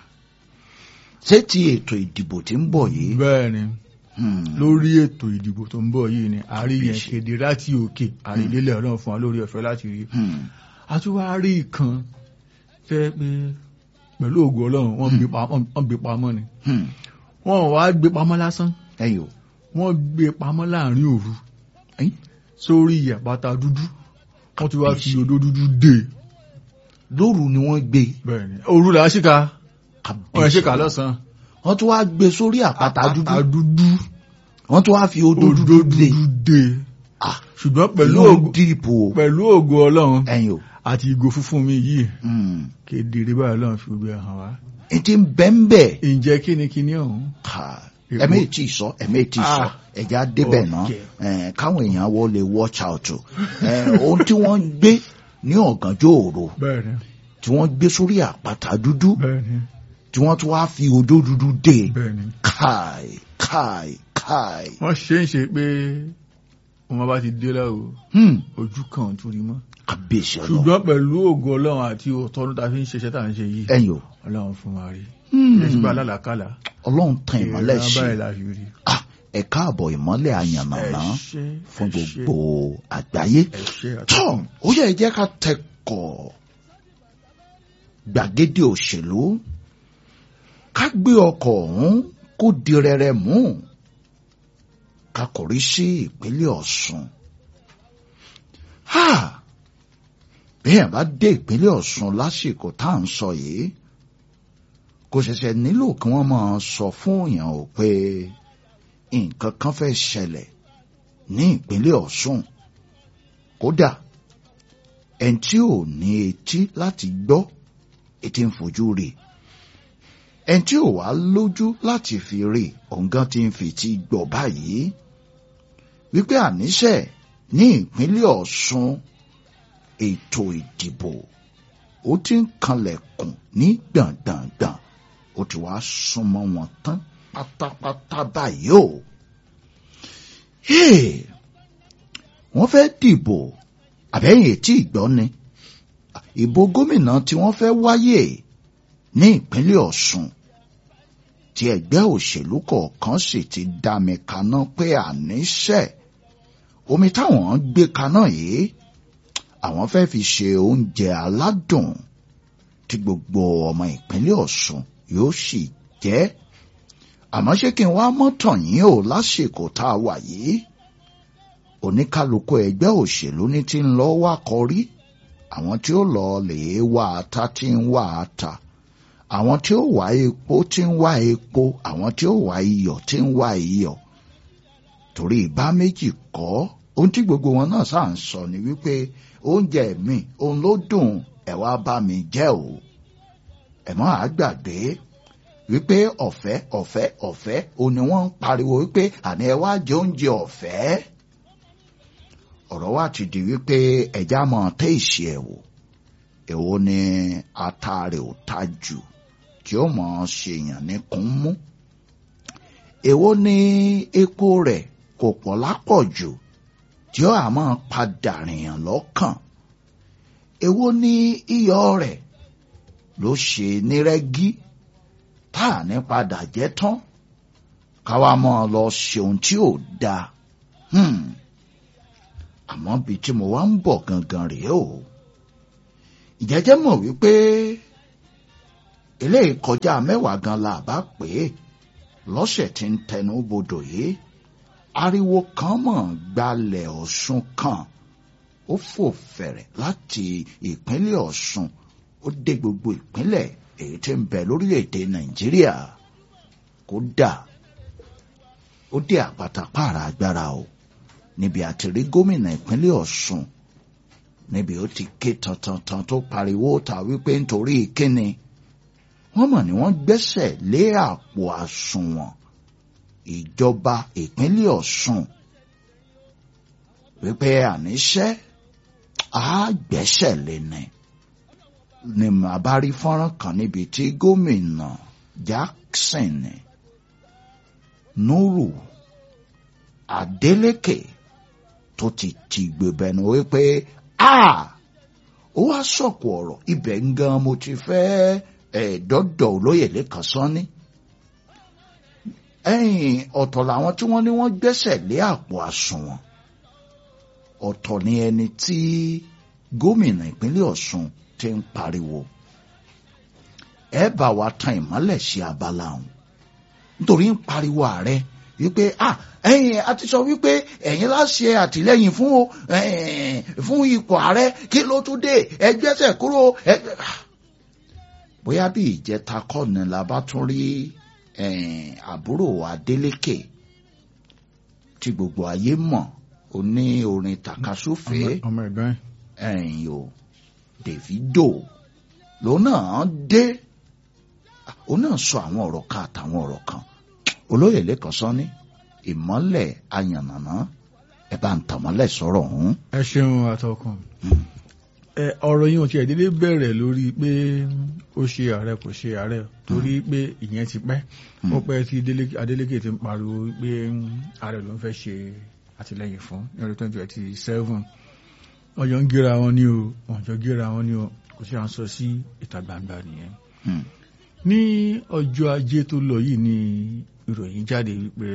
Speaker 1: ṣé ti ètò ìdìbò tí ń bọ̀ yìí.
Speaker 2: bẹ́ẹ̀ ni lórí ètò ìdìbò tó ń bọ̀ yìí ni àrí yẹn kéde láti òkè àrílélẹ̀ ọlọ́run fún wa lórí ọ̀fẹ́ láti rí. a tún wá rí ìkan tẹ́ pé pẹ̀lú ògo ọlọ́run wọ́n gbé pamọ́ ni. wọ́n wá gbé pamọ́ lásán. wọ́n gbé pamọ́ láàrin òru sórí àpáta dúdú wọ́n ti wá fi odó dúdú dé.
Speaker 1: lóru ni wọ́n gbé.
Speaker 2: bẹ́ẹ̀ni òru là á ṣìkà wọ́n ẹ̀ ṣìkà lọ́sàn-án.
Speaker 1: wọ́n tún wá gbé sórí àpáta
Speaker 2: dúdú
Speaker 1: wọ́n tún wá fi odó dúdú
Speaker 2: dé. ṣùgbọ́n pẹ̀lú ògo ọlọ́run àti ìgò funfun mi yìí kedere báyìí ọlọ́run fi gbé hàn wá.
Speaker 1: ètí ń bẹ́ńbẹ́.
Speaker 2: ǹjẹ́ kíni kíni ọ̀hún.
Speaker 1: ẹ̀mí tí ì sọ ẹ̀mí tí ì sọ ẹ̀já débẹ̀ náà káwọn èèyàn wọ lè watch out ohun tí wọ́n gbé ní ọ̀gànjọ́ òru tí wọ́n gbé sórí àpáta dúdú tí wọ́n tún wá fi odó dúdú dé káì káì káì.
Speaker 2: wọ́n ṣe ń ṣe pé wọ́n bá ti dé láwo ojú kan tó rí mọ́.
Speaker 1: kábíyèsí ọlọ́run.
Speaker 2: ṣùgbọ́n pẹ̀lú ògo ọlọ́run àti òtọ́nu tá a fi ń ṣiṣẹ́ tá à ń ṣe yìí.
Speaker 1: ẹ̀yin o.
Speaker 2: ọlọ́run fún wa rí. ẹ̀sùn bá alálàkálà.
Speaker 1: ọlọ́run tan ìmọ́lẹ̀ ṣe.
Speaker 2: ìrẹ́lá báyìí la fi rí.
Speaker 1: ẹ káàbọ̀ ìmọ́lẹ̀ àyànnàná fún gbogbo àgbáyé. tọ́ ó yẹ jẹ́ ká tẹkọ̀ gbàgede òṣèlú ká gbé ọkọ̀ ọ̀hún kó di rẹ̀rẹ̀ mú ká kọrí sí ìpínlẹ̀ Ọ̀ṣun. bí ẹ̀ bá dé ìpínlẹ̀ Ọ̀ṣun lásìkò tá à ń sọ yìí kò ṣẹ̀ṣẹ̀ nílò kí wọ́n máa sọ fún èèyàn ò pé nǹkan kan fẹ́ ṣẹlẹ̀ ní ìpínlẹ̀ Ọ̀ṣun. kódà ẹni tí ò ní etí láti gbọ́ etí ń fojú rí ẹni tí ò wá lójú láti fi rí ọ̀ngán tí ń fi ti gbọ́ báyìí wípé àníṣe ní ìpínlẹ̀ Ọ̀ṣun ètò ìdìbò ó ti ń kanlẹ̀kùn ní gbàngbàngbàn ó ti wá súnmọ́ wọn tán pátápátá báyìí o. wọ́n fẹ́ dìbò àbẹ́yìn etí ìgbọ́ ni ìbò gómìnà tí wọ́n fẹ́ wáyé ní ìpínlẹ̀ Ọ̀ṣun tí ẹgbẹ́ òṣèlú kọ̀ọ̀kan sì ti dá mi kaná pé àníṣe omi táwọn gbé kaná yìí àwọn fẹ́ fi ṣe oúnjẹ aládùn tí gbogbo ọmọ ìpínlẹ̀ Ọ̀ṣun yóò sì jẹ́. àmọ́ ṣé kí n wá mọ́tàn yín o lásìkò tá a wà yìí oníkálukú ẹgbẹ́ òṣèlú ní tí ń lọ wá kọrí àwọn tí ó lọ lè wá ata tí ń wá ata àwọn tí ó wá epo tí ń wá epo àwọn tí ó wá iyọ̀ tí ń wá iyọ̀ torí ìbá méjì kọ́ ohun tí gbogbo wọn náà sáà ń sọ ni wípé oúnjẹ mi òun ló dùn ẹ wá bá mi jẹ́ o ẹ má àgbàgbé wípé ọ̀fẹ́ ọ̀fẹ́ ọ̀fẹ́ òun ni wọ́n ń pariwo wípé àní ẹ wá jẹ oúnjẹ ọ̀fẹ́ ọ̀rọ̀ wa ti di wípé ẹja mọ̀ tẹ́ ìṣe ẹ̀ wò èwo ni ata rẹ̀ ò ta jù tí ó mọ̀ ṣèyàn ní kún mú èwo ni epo rẹ̀ kò pọ̀ lápọ̀jù tí ó àmọ́ padà rìnyàn lọ́kàn èwo ni iyọ̀ rẹ̀ ló ṣe ní rẹ́gí tá à ní padà jẹ́ tán káwa mọ́ ọ lọ ṣeun tí ò dáa àmọ́ bí tí mo wá ń bọ̀ gangan rèé o ìjẹ́jẹ́ mọ̀ wípé eléyìí kọjá mẹ́wàá gan la bá pè é lọ́sẹ̀ tí ń tẹnu bodò yìí ariwo kan mọ̀ gbalẹ̀ Ọ̀ṣun kan ó fò fẹ̀rẹ̀ láti ìpínlẹ̀ Ọ̀ṣun ó dé gbogbo ìpínlẹ̀ èyí tí ń bẹ lórílẹ̀‐èdè Nàìjíríà kódà ó dé àpáta pààrà agbára o níbi àti rí gómìnà ìpínlẹ̀ Ọ̀ṣun níbi ó ti ké tantantan tó pariwo ta wípé nítorí kíni wọ́n mọ̀ ní wọ́n gbẹ́sẹ̀ lé àpò àsùnwọ̀n ìjọba ìpínlẹ̀ Ọ̀ṣun wípé àníṣe àgbẹ́sẹ̀ lé ní ni màá bá rí fọ́nrán kan níbi tí gómìnà Jackson Nuru Adeleke tó ti ti gbẹ̀bẹ̀nu wípé a ó wá sọ̀kò ọ̀rọ̀ ibẹ̀ ń gan mo ti fẹ́ ẹ̀ẹ́dọ́dọ̀ olóyè Lékan Sanni ẹ̀yìn ọ̀tọ̀ làwọn tí wọ́n ní wọ́n gbẹ́sẹ̀ lé àpò àsùnwọ̀n ọ̀tọ̀ ni ẹni tí gómìnà ìpínlẹ̀ Ọ̀ṣun ti ń pariwo ẹ bá wa tan ìmọ́lẹ̀ sí abala ọ̀hún nítorí ń pariwo ààrẹ wípé ah ẹ̀yin a ti sọ wípé ẹ̀yin láṣẹ àtìlẹ́yìn fún o fún ipò ààrẹ kí ló tún dé ẹ gbẹ́sẹ̀ kúrò ẹ bóyá bí ìjẹta kọ́ni la bá tún rí àbúrò Adeleke tí gbogbo ayé mọ̀ ó ní orin tàkasúfèé
Speaker 2: ọmọ ẹ̀gbọ́n
Speaker 1: ẹ̀yìn o Davido lòun náà dé òun náà sọ àwọn ọ̀rọ̀ kan àtàwọn ọ̀rọ̀ kan olóyè Lékan Sanni ìmọ́lẹ̀ ayànnàná ẹ bá ń tàmọ́lẹ̀ sọ̀rọ̀ ọ̀hún.
Speaker 2: ẹ ṣeun àtọkùn ẹ ọ̀rọ̀ yìí ò tiẹ̀ dédé bẹ̀rẹ̀ lórí pé ó ṣe ààrẹ kò ṣe ààrẹ torí pé ìyẹn ti pẹ́ ó pẹ́ tí Adeleke ti ń pariwo pé ààrẹ ló ń fẹ́ ṣe àtìlẹ́yìn fún ní ọdún twenty twenty seven wọ́n jọ ń gíra wọn ní o wọ́n jọ gíra wọn ní o kò sí à ń sọ sí ìta gbangba nìyẹn. ní ọjọ́ ajé tó lọ yìí ni ìròyìn jáde wípé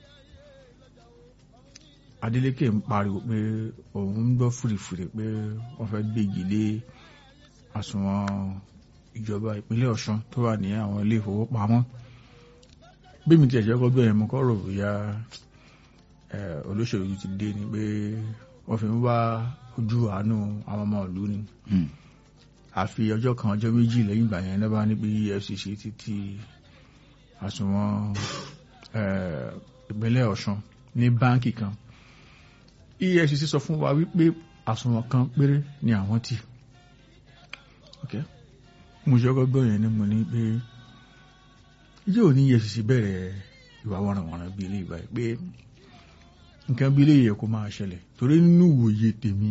Speaker 2: Adeleke ń pariwo pé òun ń gbọ́ fúrifúri pé wọ́n fẹ́ gbégi lé àsùnwọ̀n ìjọba ìpínlẹ̀ Ọ̀ṣun tó wà ní àwọn ilé ìfowópamọ́ bí mi ti ẹ̀jẹ̀ kọ́ bẹ́ẹ̀ mo kọ́ rò bóyá olóṣèlú ti dé ni pé wọ́n fi ń wá ojú àánú àwọn ọmọ ìlú ni àfi ọjọ́ kan ọjọ́ méjì lẹ́yìn ìgbà yẹn lọ́ba ní pé E F C C ti ti àsùnwọ̀n ìpínlẹ̀ Ọ̀ṣun ní báńkì kan E F C C sọ fún wa wípé àsùnwọ̀n kan péré ni àwọn tì mo ṣe ọkọ̀ gbọ́ yẹn ni mo ní pé yóò ní E F C C bẹ̀rẹ̀ ìwà wọ̀nrànwọ̀nràn bí ilé ìgbà pé nǹkan bí ilé yẹ kó máa ṣẹlẹ̀ torí nínú ìwòye tèmi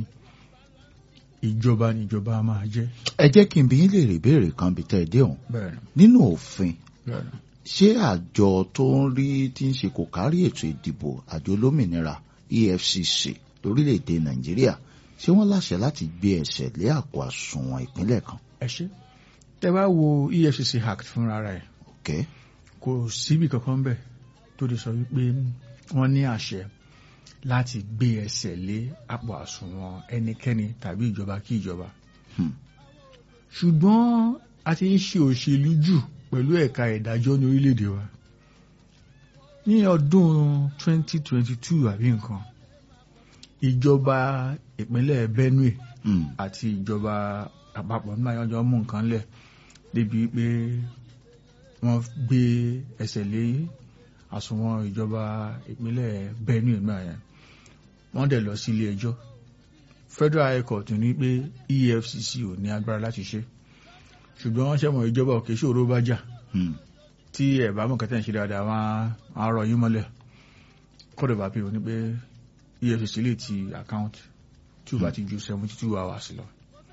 Speaker 2: ìjọba ni ìjọba máa jẹ́.
Speaker 1: ẹ jẹ́ kí n bi yín léèrè ìbéèrè kan bí tẹ́ ẹ dé ọ̀hún nínú òfin ṣé àjọ tó ń rí tí ń ṣe kò kárí ètò ìdìbò àjọ olómìnira E F C C lórílẹ̀‐èdè Nàìjíríà ṣé wọ́n láṣẹ láti gbé ẹsẹ̀ lé àpò àsùnwọ̀n ìpínlẹ̀ kan.
Speaker 2: ẹ ṣe tẹ́ bá wo E F C C Act fúnra rẹ̀ kò síbi kankan bẹ́ẹ̀ tó lè sọ wípé wọ́n ní àṣẹ láti gbé ẹsẹ̀ lé àpò àsùnwọ̀n ẹnikẹ́ni tàbí ìjọba kí ìjọba. ṣùgbọ́n a ti ń ṣe òṣèlú jù pẹ̀lú ẹ̀ka ìdájọ́ ní orílẹ̀-èdè wa. ní ọdún twenty twenty-two àbí nǹkan ìjọba ìpínlẹ̀ Benue àti ìjọba àpapọ̀ nígbà yẹn ọjọ́ mú nǹkan lẹ̀ débi pé wọ́n gbé ẹsẹ̀ lé àsùnwọ̀n ìjọba ìpínlẹ̀ Benue náà yẹn wọ́n dẹ̀ lọ sí ilé ẹjọ́ Federal High Court ní pé E F C C ò ní agbára láti ṣe ṣùgbọ́n wọ́n ṣẹ̀mọ̀ ìjọba òkè ṣòro bá jà tí ẹ̀ bá mọ̀ kẹtẹ́ ń ṣe dáadáa wọ́n á rọ yín mọ́lẹ̀ Court of Appeal ní pé E F C C lè ti account tí ó bá ti ju seventy two hours lọ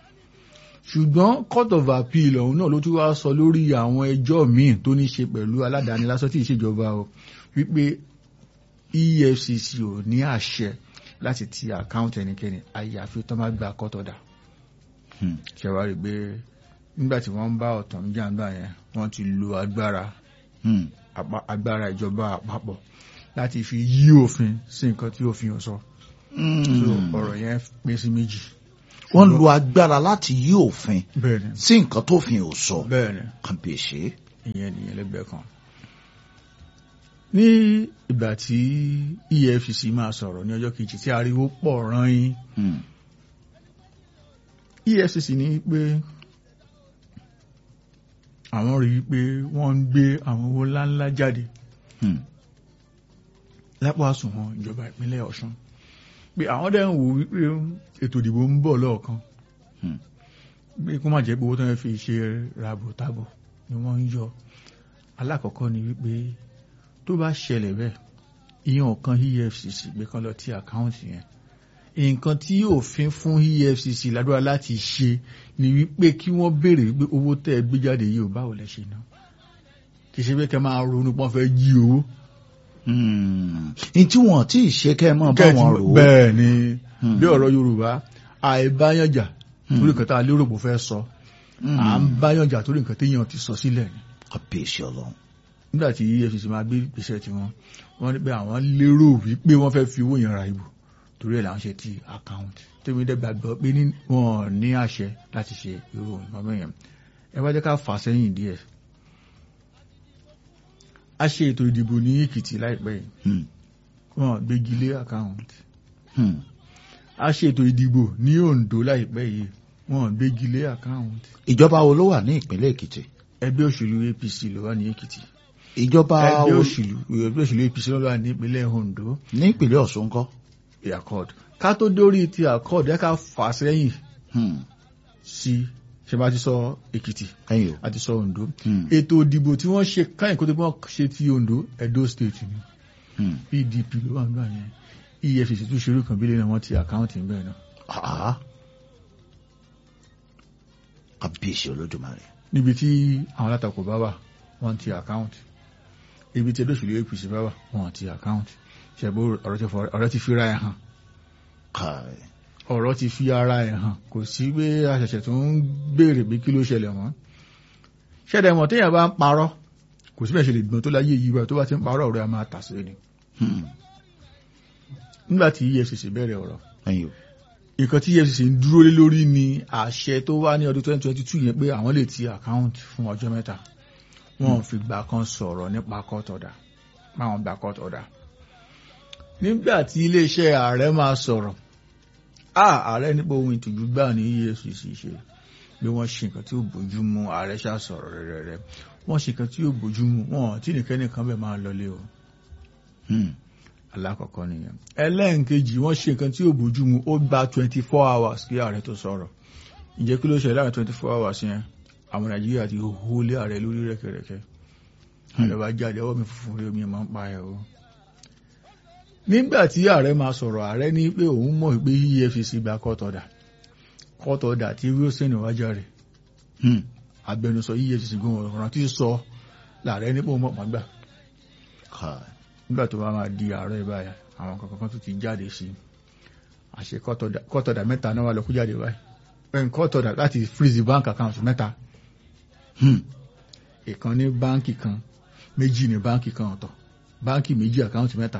Speaker 2: ṣùgbọ́n Court of Appeal ọ̀hún náà ló tún wá sọ lórí àwọn ẹjọ́ míì tó ní ṣe pẹ̀lú aládàáni lásán tí ìṣèjọba o wípé E F C C ò ní àṣẹ láti ti àkáǹtì ẹnikẹ́ni àyàfi tó máa gba court order. ṣẹ̀wárí pé nígbà tí wọ́n ń bá ọ̀tọ̀ ń jàǹbá yẹn wọ́n ti lo agbára agbára ìjọba àpapọ̀ láti fi yí òfin sí nǹkan tí òfin ò sọ. ọ̀rọ̀ yẹn pín sí méjì.
Speaker 1: wọ́n lo agbára láti yí òfin sí nǹkan tó fi ò sọ. kàn bèṣe.
Speaker 2: ìyẹn nìyẹn lẹ́gbẹ̀ẹ́ kan. ní ìgbà tí E F C C máa sọ̀rọ̀ ní ọjọ́ kejì tí ariwo pọ̀ rán-in E F C C ní pé àwọn rí i pé wọ́n ń gbé àwọn owó ńláńlá jáde lápò àsùnwọ̀n ìjọba ìpínlẹ̀ Ọ̀ṣun pé àwọn dẹ̀ ń wò wípé ètò ìdìbò ń bọ̀ lọ́ọ̀kan pé kó má jẹ́ pé owó tó ń fi ṣe ràbòtàbò ni wọ́n ń yọ. Alákọ̀ọ́kọ́ ni wípé tó bá ṣẹlẹ̀ bẹ́ẹ̀ ìyẹn ọ̀kan E F C C gbé kan lọ tí àkáǹtì yẹn nǹkan tí òfin fún E F C C ládùúrà láti ṣe ni wípé kí wọ́n béèrè wípé owó tẹ́ ẹ gbé jáde yìí ò báwo lẹ ṣe ná kì í ṣe pé kẹ́ máa ronú pọ́n fẹ́ jí owó.
Speaker 1: ní tí wọ́n tí ì ṣe kẹ́ ẹ mọ́ bá wọn rò ó.
Speaker 2: bẹ́ẹ̀ ni bí ọ̀rọ̀ Yorùbá àìbáyànjà torí nǹkan tá a lérò pé fẹ́ sọ à ń báyànjà torí nǹkan téèyàn ti sọ sílẹ̀ ni.
Speaker 1: àbíyèsí Ọlọ́run.
Speaker 2: nígbà tí E F C C máa gbé ìgbésẹ̀ tiwọn wọ́n ní pé àwọn lérò wípé wọ́n fẹ́ fi owó yẹn ra ìbò torí ẹ̀ là ń ṣe ti account tèmi dẹ́ gbàgbọ́ pé wọ́n ní àṣẹ láti ṣe irú nǹkan mẹ́yẹn. ẹ wá jẹ́ ká fà sẹ́yìn díẹ̀. a ṣe ètò ìdìbò ní Èkìtì láìpẹ́ yìí wọ́n gbégi lé account. a ṣe ètò ìdìbò ní Oǹdó láìpẹ́ yìí wọ́n gbégi lé account.
Speaker 1: ìjọba wo ló wà ní ìpínlẹ̀ Èkìtì?
Speaker 2: ẹgbẹ́ òṣèlú A P C ló wà ní Èkìtì.
Speaker 1: ìjọba
Speaker 2: ẹgbẹ́ òṣèlú ẹgbẹ́ òṣèlú A P C ló wà ní ìpínlẹ̀ Oǹdó.
Speaker 1: ní ìpínlẹ̀ Ọ̀ṣun ńkọ́?
Speaker 2: accord ká tó dórí ti accord ẹ ká fà sẹ́yìn sí ṣe bá ti sọ Èkìtì àti sọ Oǹdó. ètò ìdìbò tí wọ́n ṣe káyìn kó tó wọ́n ṣe ti Oǹdó Edo State ni P D P ló wà nígbà yẹn E F C C tún ṣerú kan bílẹ̀ náà wọ́n ti àkáǹtì ń bẹ̀rẹ̀ náà.
Speaker 1: àbíyèsí Olódùmarè.
Speaker 2: níbi tí àwọn alátakò bá wà wọ́n ti àkáǹtì ibi tí ẹgbẹ́ òṣèlú A P C bá wà wọ́n ti àkáǹtì ṣẹ̀bú ọ̀rọ̀ ti fi ra ẹ̀ hàn ọ̀rọ̀ ti fi ara ẹ̀ hàn kò sí pé àṣẹ̀ṣẹ̀ tó ń béèrè bí kí ló ṣẹlẹ̀ wọ́n ṣẹ̀dẹ̀ mọ̀ téèyàn bá ń parọ́ kò síbẹ̀ ṣe lè gbọ́n tó láyé yìí báyìí tó bá ti ń parọ́ ọ̀rọ̀ ẹ̀ máa tà sí ni. nígbà tí E F C C bẹ̀rẹ̀ ọ̀rọ̀ nǹkan tí E F C C ń dúró lé lórí ni àṣẹ tó wá ní ọdún twenty twenty two yẹn pé àwọn lè ti àkáǹtì fún ọjọ́ mẹ́ta wọn ò fi gbà kan sọ̀rọ̀ nípa court order máwọn gbà court order. nígbà tí iléeṣẹ́ ààrẹ máa sọ̀rọ̀ ààrẹ nípa ohun ìtìjú gbà ní E F C C ṣe bí wọ́n ṣe nǹkan tí ó bójú mu ààrẹ ṣá sọ̀rọ̀ rẹ̀rẹ̀ wọ́n ṣe nǹkan tí ó bójú mu wọn tí nìkan nìkan bẹ̀ máa lọlé o. alákọ̀ọ́kọ́ nìyẹn. ẹlẹ́ǹkejì wọ́n ṣe nǹkan tí ó bójú mu ó gba twenty four hours kí ààrẹ tó sọ̀rọ̀ ǹjẹ́ kí ló ṣe láàrin twenty four hours yẹn àwọn Nàìjíríà ti hó lé ààrẹ lórí rẹ̀kẹ̀rẹ̀kẹ̀ ààrẹ bá jáde ọwọ́ mi funfun rí omi ẹ̀ máa ń pa ẹ̀ o. nígbà tí ààrẹ máa sọ̀rọ̀ ààrẹ ní pé òun mọ̀ pé E F C C gba court order court order tí Wilson wájà rẹ̀ agbẹnusọ E F C C gbọ́n ọ̀ràn tí sọ láàrẹ nípò mọ̀ pọ̀ gbà. nígbà tó bá máa di ààrẹ báyìí àwọn kankan tó ti jáde sí àṣẹ court order mẹ́ta náà wà lọ kú jáde báyìí court order láti freeze bank account mẹ́ta ìkan ní báńkì kan méjì ní báńkì kan ọ̀tọ̀ báńkì méjì àkáǹtì mẹ́ta.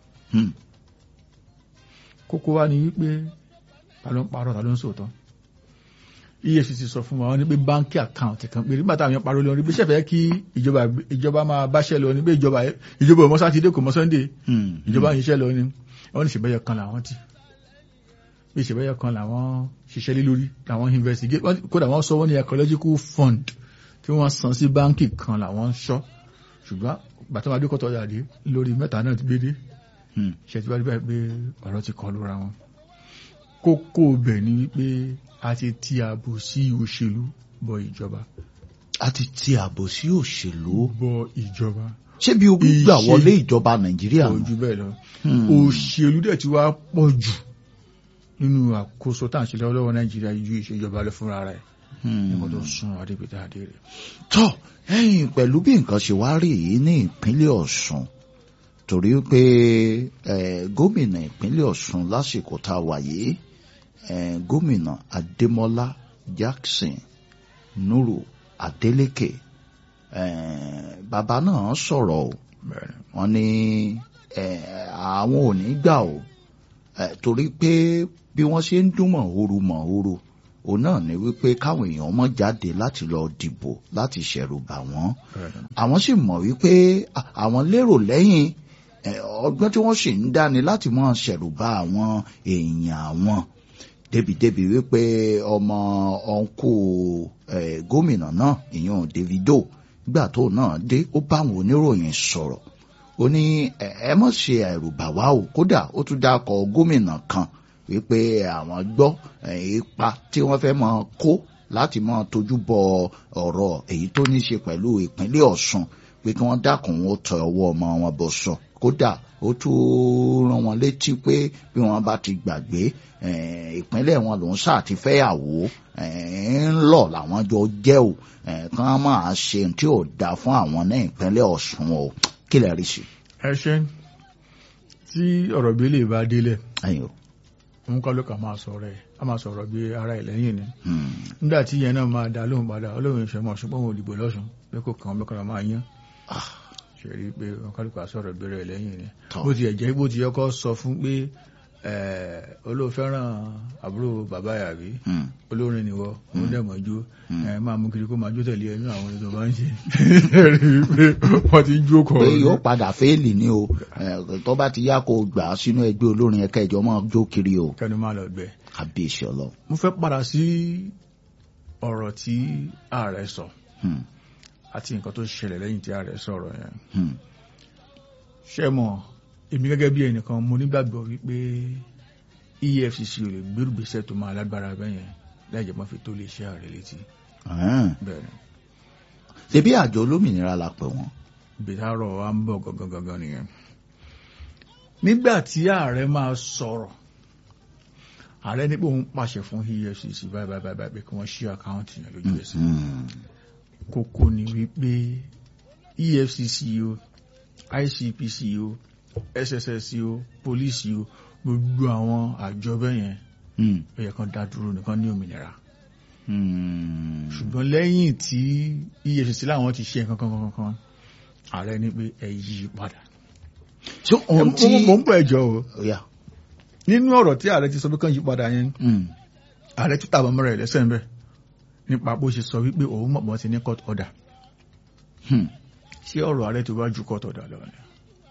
Speaker 2: kókó wá ní wípé ta ló ń parọ́ ta ló ń sòótọ́. E F C C sọ fún wa wọ́n ní pé báńkì àkáǹtì kan pé nígbà táwọn yẹn parọ́ lórí bí sẹ́fẹ̀ẹ́ kí ìjọba ìjọba máa báṣẹ́ lọ ní pé ìjọba ìjọba ọmọ sátidé kò mọ Sunday ìjọba yìí ṣẹ́ lọ ní wọ́n ní ìṣèbẹ́yẹ kan làwọn ti bí ìṣèbẹ́yẹ kan làwọn ṣiṣẹ́ lé lórí làwọn investigate kódà wọ́n sọ wọ́n ní ecological fund tí wọ́n san sí báńkì kan làwọn ń ṣọ́ ṣùgbọ́n bàtà máa dúkọ́ tọ́jà dé lórí mẹ́ta náà ti gbé dé ṣètìwájú báyìí pé ọ̀rọ̀ ti kọ lóra wọn. kókó bẹ̀ ni wípé a ti ti ààbò sí òṣèlú bọ ìjọba.
Speaker 1: a ti ti ààbò sí òṣèlú
Speaker 2: bọ ìjọba.
Speaker 1: ṣé bí ogun gbà wọlé ìjọba Nàìjíríà
Speaker 2: nù. ojú bẹ́ẹ̀ lọ òṣèlú dẹ̀ ti wá pọ̀ jù nínú àkóso tá à ń ṣe lọ́wọ́ Nàìjíríà ju ìṣèjọba lọ fúnra rẹ̀. nǹkan tó sún adébítà adé rẹ̀.
Speaker 1: tọ́ ẹ̀yìn pẹ̀lú bí nǹkan ṣe wá rí yìí ní ìpínlẹ̀ Ọ̀ṣun torí pé gómìnà ìpínlẹ̀ Ọ̀ṣun lásìkò tá a wà yìí gómìnà Adémọ́lá Jackson Nuru Adeleke bàbá náà sọ̀rọ̀ o wọ́n ní àwọn ò ní gbà o torí pé bí wọ́n ṣe ń dún mọ̀húrú mọ̀húrú òun náà ni wípé káwọn èèyàn mọ́ jáde láti lọ dìbò láti ṣẹ̀rù bà wọ́n àwọn sì mọ̀ wípé àwọn lérò lẹ́yìn ọgbọ́n tí wọ́n sì ń dáni láti mọ́ ṣẹ̀rù bà àwọn èèyàn àwọn débìdébì wípé ọmọ ọ̀nkù gómìnà náà ìyẹn Davido gbà tó náà dé ó bá àwọn oníròyìn sọ̀rọ̀ ó ní ẹ mọ̀ ṣe ẹ̀rù bà wá o kódà ó tún dákọ̀ gómìnà kan wípé àwọn gbọ́ ipa tí wọ́n fẹ́ máa kó láti máa tójú bọ ọ̀rọ̀ èyí tó ní ṣe pẹ̀lú ìpínlẹ̀ Ọ̀ṣun pé kí wọ́n dákun ó tọ ọwọ́ ọmọ wọn bọ̀ sọ kódà ó tún rán wọn létí pé bí wọ́n bá ti gbàgbé ìpínlẹ̀ wọn lòún sáà ti fẹ́yàwó ń lọ làwọn jọ jẹ́ o kán máa ṣe tí ò dáa fún àwọn ní ìpínlẹ̀ Ọ̀ṣun o kí lè rí sí.
Speaker 2: ẹ ṣe tí ọ̀rọ̀ bí lè bá délẹ̀ òun kọ́ ló kà máa sọ̀rọ̀ ẹ̀ a máa sọ̀rọ̀ bí ara ẹ̀ lẹ́yìn ni nígbà tí ìyẹn náà máa dá lóhùn padà olóhùn ìṣẹ́mọ̀ ṣùgbọ́n òun òdìbò lọ́sùn pé kò kàn mẹ́kànlá máa yán ṣe rí pé wọn kálukú àsọ̀rọ̀ bí rẹ̀ lẹ́yìn ni bó ti ẹ̀jẹ̀ bó ti yẹ kó sọ fún pé olóòfẹ́ràn àbúrò bàbá yàrí olórin nìwọ òun dẹ̀mọ̀ jó máa mú kiri kó máa jó tẹ̀lé ẹnu àwọn ètò bá ń ṣe rí pé wọ́n ti jó kọ̀
Speaker 1: pé yóò padà fẹ́ẹ̀lì ní o tó bá ti yá kó gbà á sínú ẹgbẹ́ olórin ẹ̀ka ìjọ máa jó kiri o
Speaker 2: kẹ́ni máa lọ gbẹ.
Speaker 1: àbíṣe ọlọ.
Speaker 2: mo fẹ́ padà sí ọ̀rọ̀ tí ààrẹ sọ àti nǹkan tó ṣẹlẹ̀ lẹ́yìn tí ààrẹ sọ̀rọ̀ yẹn ṣé mọ̀ èmi gẹ́gẹ́ bí ẹnìkan mo nígbàgbọ́ wípé E F C C ò lè gbérù gbèsè tó máa lágbára bẹ́yẹn láìjẹ́ mọ́ fi tó lè ṣe ààrẹ létí. bẹ́ẹ̀ni.
Speaker 1: ṣebí àjọ olómìnira la pè wọ́n.
Speaker 2: ìbítàrọ̀ wa ń bọ̀ gangan gangan nìyẹn. nígbà tí ààrẹ máa sọ̀rọ̀ ààrẹ nípò ń pàṣẹ fún E F C C báyìí báyìí báyìí pé kí wọ́n ṣí àkáǹtì yẹn lójú ẹsẹ̀. kókó ni wípé E F C C o I C P C o S S S o police o gbogbo àwọn àjọ bẹ́yẹn ó yẹ kán dá dúró nìkan ní òmìnira. ṣùgbọ́n lẹ́yìn tí E F C C láwọn ti ṣe nǹkan kan kan kan ààrẹ ní pé ẹ yí padà.
Speaker 1: so ohun tí
Speaker 2: mo ń pọ̀ ẹ̀jọ̀ o nínú ọ̀rọ̀ tí ààrẹ ti sọ pé kán yí padà yẹn ààrẹ tún tàbí ọmọ rẹ̀ lẹ́sẹ̀ ń bẹ̀ nípa bó ṣe sọ wípé òun mọ̀ bọ́ ti ní court order. ṣé ọ̀rọ̀ ààrẹ tó bá ju court order lọ ni.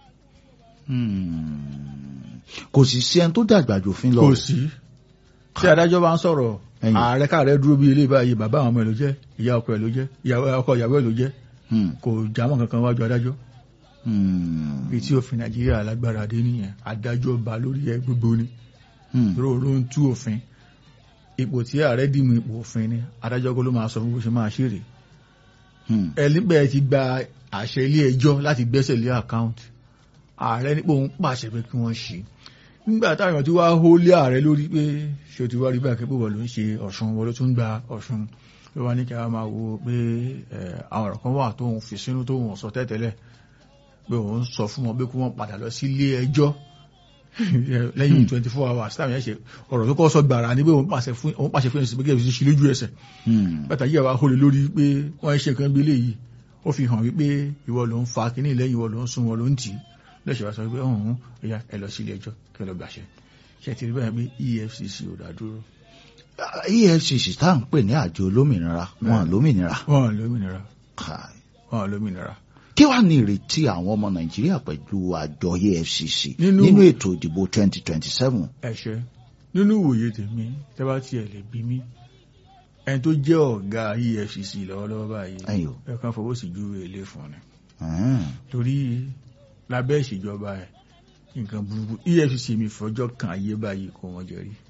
Speaker 1: kò sì sí ẹni tó dàgbà jòfin lọ.
Speaker 2: kò sí tí adájọ́ bá ń sọ̀rọ̀ ààrẹ káàrẹ dúró bí ilé báyìí bàbá àwọn ọmọ ẹ̀ ló jẹ́ ìyá ọkọ ẹ̀ ló jẹ́ ọkọ ìyàwó ẹ̀ ló jẹ́ kò jámọ́ kankan wájú adájọ́. bí tí òfin Nàìjíríà lágbára dé nìyẹn adájọ́ bá lórí ẹ gbogbo ni ló ń tú òfin ipò tí ààrẹ dìmú ipò òfin ni adájọ́ kó ló máa sọ fún bó ṣe máa ṣeré. ẹlẹ́gbẹ̀ẹ́ ti gba àṣẹ ilé ẹjọ́ láti gbẹ́sẹ̀ lé àkáǹtì ààrẹ nípò ń pàṣẹ pé kí wọ́n ṣe nígbà táwọn èèyàn tí wàá hó lé ààrẹ lórí pé ṣé o ti wá rí báyìí pé wọ́n ló ń ṣe Ọ̀ṣun wọ́n ló tún gba Ọ̀ṣun ló wá ní kí a máa wo pé àwọn ọ̀rọ̀ kan wà tóun fi sínú tóun sọ tẹ́tẹ́lẹ̀ pé òun sọ fún wọn pé kí wọ́n padà lọ sí ilé ẹjọ́ lẹ́yìn twenty four hours táwọn yẹn ṣe ọ̀rọ̀ tó kọ́ sọ gbàrà ní pé òun pàṣẹ fún òun pàṣẹ fún ẹ̀sìn pé kí ẹ̀sìn ṣe lójú ẹsẹ̀ bàtà yìí àwa hó lé lórí pé wọ́n ṣe nǹkan bí eléyìí ó fi hàn wípé ìwọ ló ń fa kínní lẹ́yìn ìwọ ló ń sún wọn ló ń tì í lẹ́sẹ̀ wá sọ pé ọ̀hún ẹ̀yà ẹ lọ sí ilé ẹjọ́ kẹ lọ gbàṣẹ ṣe ti rí báyìí pé E F C C ò dá dúró.
Speaker 1: E F C C tá à ń pè ní àjọ olómìnira wọn lómìnira.
Speaker 2: wọn lómìnira wọn lómìnira.
Speaker 1: kí wàá ní ìrètí àwọn ọmọ Nàìjíríà pẹ̀lú àjọ E F C C nínú ètò ìdìbò twenty twenty seven.
Speaker 2: ẹ ṣe nínú ìwòye tèmi tẹ́ bá tiẹ̀ lè bí mi ẹni tó jẹ́ ọ̀gá E F C C lọ́wọ́lọ́wọ́ báyìí ẹ kàn fọwọ́ sí ju èlé fún ni. torí lábẹ́ ìṣèjọba ẹ̀ nǹkan burúkú E F C C mi fọjọ́ kan ayé báyìí kó wọ́n jẹ rí.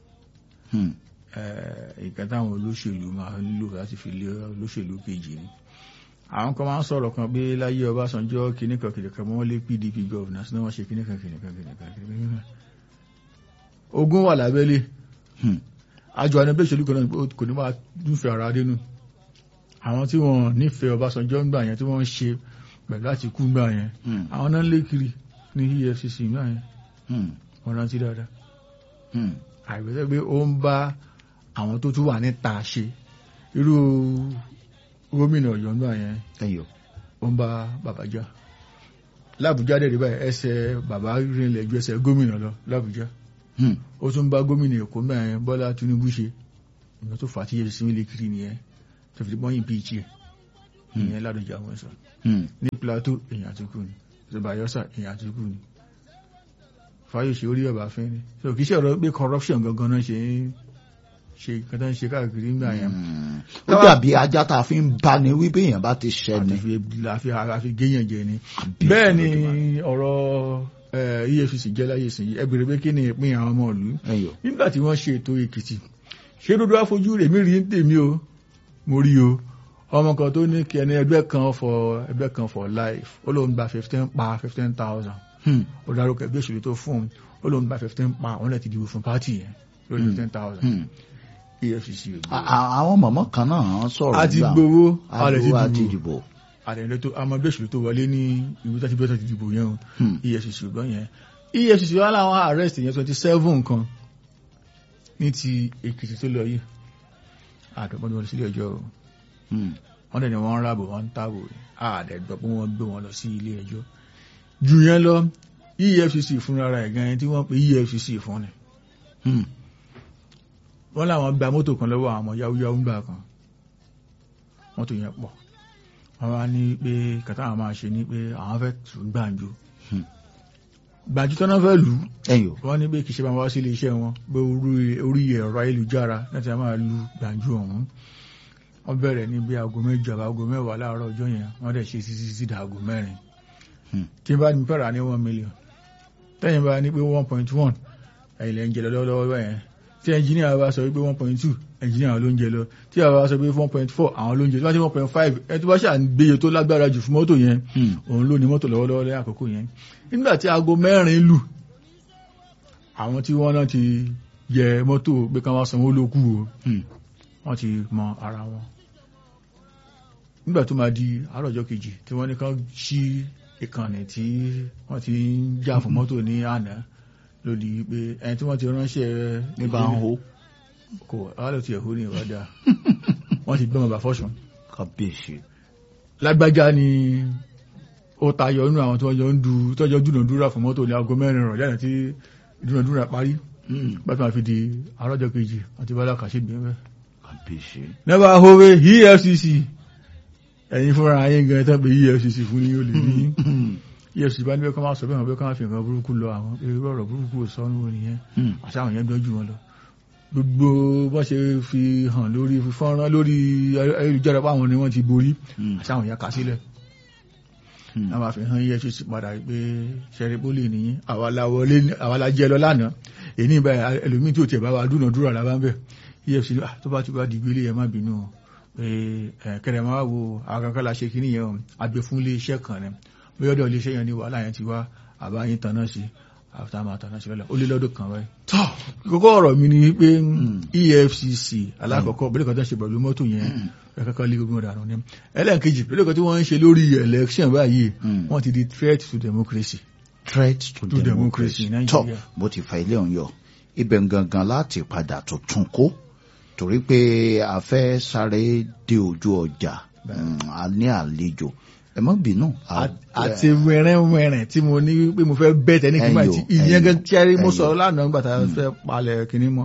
Speaker 2: nǹkan táwọn olóṣèlú máa ń lò láti fi lé olóṣèlú kejì ni. àwọn kan máa ń sọ̀rọ̀ kan pé láyé Ọbásanjọ́ kìnnìkan kìnnìkan wọ́n lé P D P governance náà wọ́n ṣe kìnnìkan kìnnìkan kìnnìkan kìnnìkan. ogun wà lábẹ́lé àjọ àdébẹ́ ìṣèlú kan náà kò ní máa dúfẹ́ ara dénú. àwọn tí wọ́n nífẹ̀ẹ́ Ọbásanjọ́ ń gbà yẹn tí wọ́n ń ṣe pẹ̀lú àti kú gbà yẹn àwọn náà lé kiri ní E F C C gbà yẹn wọ́n rántí dáadáa. àìbẹ́sẹ̀ pé ó ń bá àwọn tó tún wà níta ṣe irú gómìnà Ọ̀yọ́ gbà yẹn ó ń bá bàbá jà l'Àbújá dẹ̀ rí báyìí ẹsẹ̀ bàbá rìnlẹ̀ ju ẹsẹ̀ gómìnà lọ l'Àbújá ó tún bá gómìnà Èkó gbà yẹn Bọ́lá Tinubu ṣe ìgbà tó fà á tí E F C C lé kiri nìyẹn tó fi bọ́yìn bí ìjì ẹ̀ ìyẹn Ládọjà wọn sọ ní Plateau èèyàn àti kú ni Bayelsa èèyàn àti kú ni Fáyọ̀ṣe orí ọba fẹ́ ni so kì í ṣe ọ̀rọ̀ pé corruption gangan náà ṣe ṣe kẹta ń ṣe káàkiri ńgbà yẹn
Speaker 1: ó dàbí ajá tá a fi ń bá ni wípé èèyàn bá ti ṣẹni.
Speaker 2: àfi géèyàn jẹ ni. bẹ́ẹ̀ ni ọ̀rọ̀ E F C C jẹ́ láyé sí ẹ bèrè pé kí ni ìpín àwọn ọmọ ìlú nígbà tí wọ́n ṣe ètò Èkìtì ṣé dúdú àfojú rèmí rí ń tèmi o mo rí o ọmọ kan tó ní kí ẹni ẹgbẹ́ kan for ẹgbẹ́ kan for life ó lóun gba fifteen pa fifteen thousand ó dárúkọ ẹgbẹ́ òṣèlú tó fún un ó lóun gba fifteen pa òun lè ti dìbò fún pátì yẹn lórí fifteen thousand E F C C.
Speaker 1: àwọn mọ̀mọ́ kan náà sọ̀rọ̀
Speaker 2: nígbà àti gbowó
Speaker 1: àti dìbò
Speaker 2: àtẹ̀lẹ́ tó àmọ́ ẹgbẹ́ òṣèlú tó wọlé ní ìlú tó ti bẹ́ẹ̀ tó ti dìbò yẹn o E F C C gbọ́n yẹn E F C C wà láwọn arrest yẹn twenty seven kan ní ti Èkìtì tó lọ yìí àdọ̀gbọ́n ni wọ́n sílé ẹjọ́ o wọ́n dẹ̀ ni wọ́n ń rábò wọ́n ń tábò àdẹ̀gbọ́ pé wọ́n gbé wọn lọ sí ilé ẹjọ́ jù yẹn lọ E F C C fúnra rẹ̀ gan yẹn tí wọ́n pe E F C C fún ni wọ́n láwọn gba mọ́tò kan lọ́wọ́ àwọn yáwúyáwú gbà kan mọ́tò yẹn pọ̀ wọ́n wá ní pé kàtà àwọn máa ṣe ní pé àwọn fẹ́ tún gbàǹjo gbàǹjo tọ́nà fẹ́ lù ú wọ́n ní pé kì í ṣe máa wá sí ilé iṣẹ́ wọn pé orí ẹ̀rọ ayélujára láti máa lu gbàǹjo ọ̀hún wọ́n bẹ̀rẹ̀ ní bí aago mẹ́jọ àbá aago mẹ́wàá láàárọ̀ ọjọ́ yẹn wọ́n dẹ̀ ṣe títí títí dà aago mẹ́rin tí bá ní pẹ̀rà ní one million tẹ́yìn bá ní pé one point one ẹ̀yìn lẹ́ ń jẹ lọ́wọ́lọ́wọ́ yẹn tí ẹnjìníà bá sọ wípé one point two ẹnjìníà ló ń jẹ lọ tí àwọn bá sọ pé one point four àwọn ló ń jẹ tí wọ́n ti one point five ẹ tó bá ṣà ń gbéye tó lágbára jù fún mọ́tò yẹn òun ló ní mọ́tò lọ́wọ́lọ́wọ́ lẹ́yìn àkókò yẹn nígbà tí aago mẹ́rin lù àwọn tí wọ́n náà ti yẹ mọ́tò pé ká wá sanwó ló kù o wọ́n ti mọ ara wọn nígbà tó máa di àárọ̀ ọjọ́ kejì tí wọ́n ní ká ṣí ìkànnì tí wọ́n ti ń jà fún mọ́tò ní àná lòdì pé ẹni tí wọ́n ti ránṣẹ́
Speaker 1: ní bá ń hó
Speaker 2: kò àwálò ti ẹ̀hó ní ìwádà wọ́n ti gbọ́mọ̀ bà fọ́ṣùn
Speaker 1: kábíyèsí
Speaker 2: lágbájá ni ó tayọ inú àwọn tí wọ́n jọ ń du tọ́jọ́ dúnàdúrà fún mọ́tò ní aago mẹ́rin rọ̀ lẹ́yìn tí dúnàdúrà parí bá tí wọ́n fi di àrọ́jọ́ kejì àti bá lákàṣe gbẹ̀mẹ́
Speaker 1: kábíyèsí
Speaker 2: never hove E F C C ẹ̀yin fúnra ayé gan tán pé E F C C fún ní ó lè ní E F C C bá níbẹ̀ kọ́ máa sọ bẹ́ẹ̀ wọ́n bẹ́ẹ̀ kọ́ máa fi nǹkan burúkú lọ àwọn irú ọ̀rọ̀ burúkú sọ́nù nìyẹn àṣàwọn yẹn dọ́jú wọn lọ gbogbo bọ́n ṣe fi hàn lórí fọ́nrán lórí ayélujára páwọn ni wọ́n ti borí àṣàwọn yẹn kà sílẹ̀ a máa fi hàn E F C C padà pé ṣẹrẹpólì nìyí àwa la jẹ lọ lánàá èyí ìbá ẹlòmíì tí ò tiẹ̀ bá wa dúnàdúrà làbá ń bẹ̀ E F C C tó bá ti bá dìgbò ilé yẹn má bínú pé kẹrẹ máa wo àwọn kankan la ṣe kí nìyẹn àgbẹ̀ fún ilé iṣẹ́ kan rẹ̀ bóyọ́dọ̀ ilé iṣẹ́ yẹn ni wàhálà yẹn ti wá àbáyín tanná sí àtàmà tanná sí lọ́la ó lé lọ́dún kan wáyé. tọ́ kókó ọ̀rọ̀ mi ni pé E F C C alákọ̀ọ́kọ́ bẹ́ẹ̀ kan tó ń ṣe pẹ̀lú mọ́tò yẹn ẹ̀ kankan lé gbogbo ọ̀daràn ni ẹlẹ́ẹ̀kejì pẹ̀lú kan tí wọ́n ń ṣe lórí election báyìí wọ́n ti di threat to democracy.
Speaker 1: threat to, to democracy tọ́ bó ti fa ilé ọ̀hún yọ ibẹ̀ gangan láti padà tuntun kó torí pé a fẹ́ sáré dé ojú ọjà a ní àlejò ẹ má bínú.
Speaker 2: àti wẹ̀rẹ̀wẹ̀rẹ̀ tí mo ní pé mo fẹ́ bẹ́ẹ̀ tẹ́ ní kí n máa ti ìyẹn gan tí a rí mo sọ lánàá nígbà tá a fẹ́ palẹ̀ kínní mọ́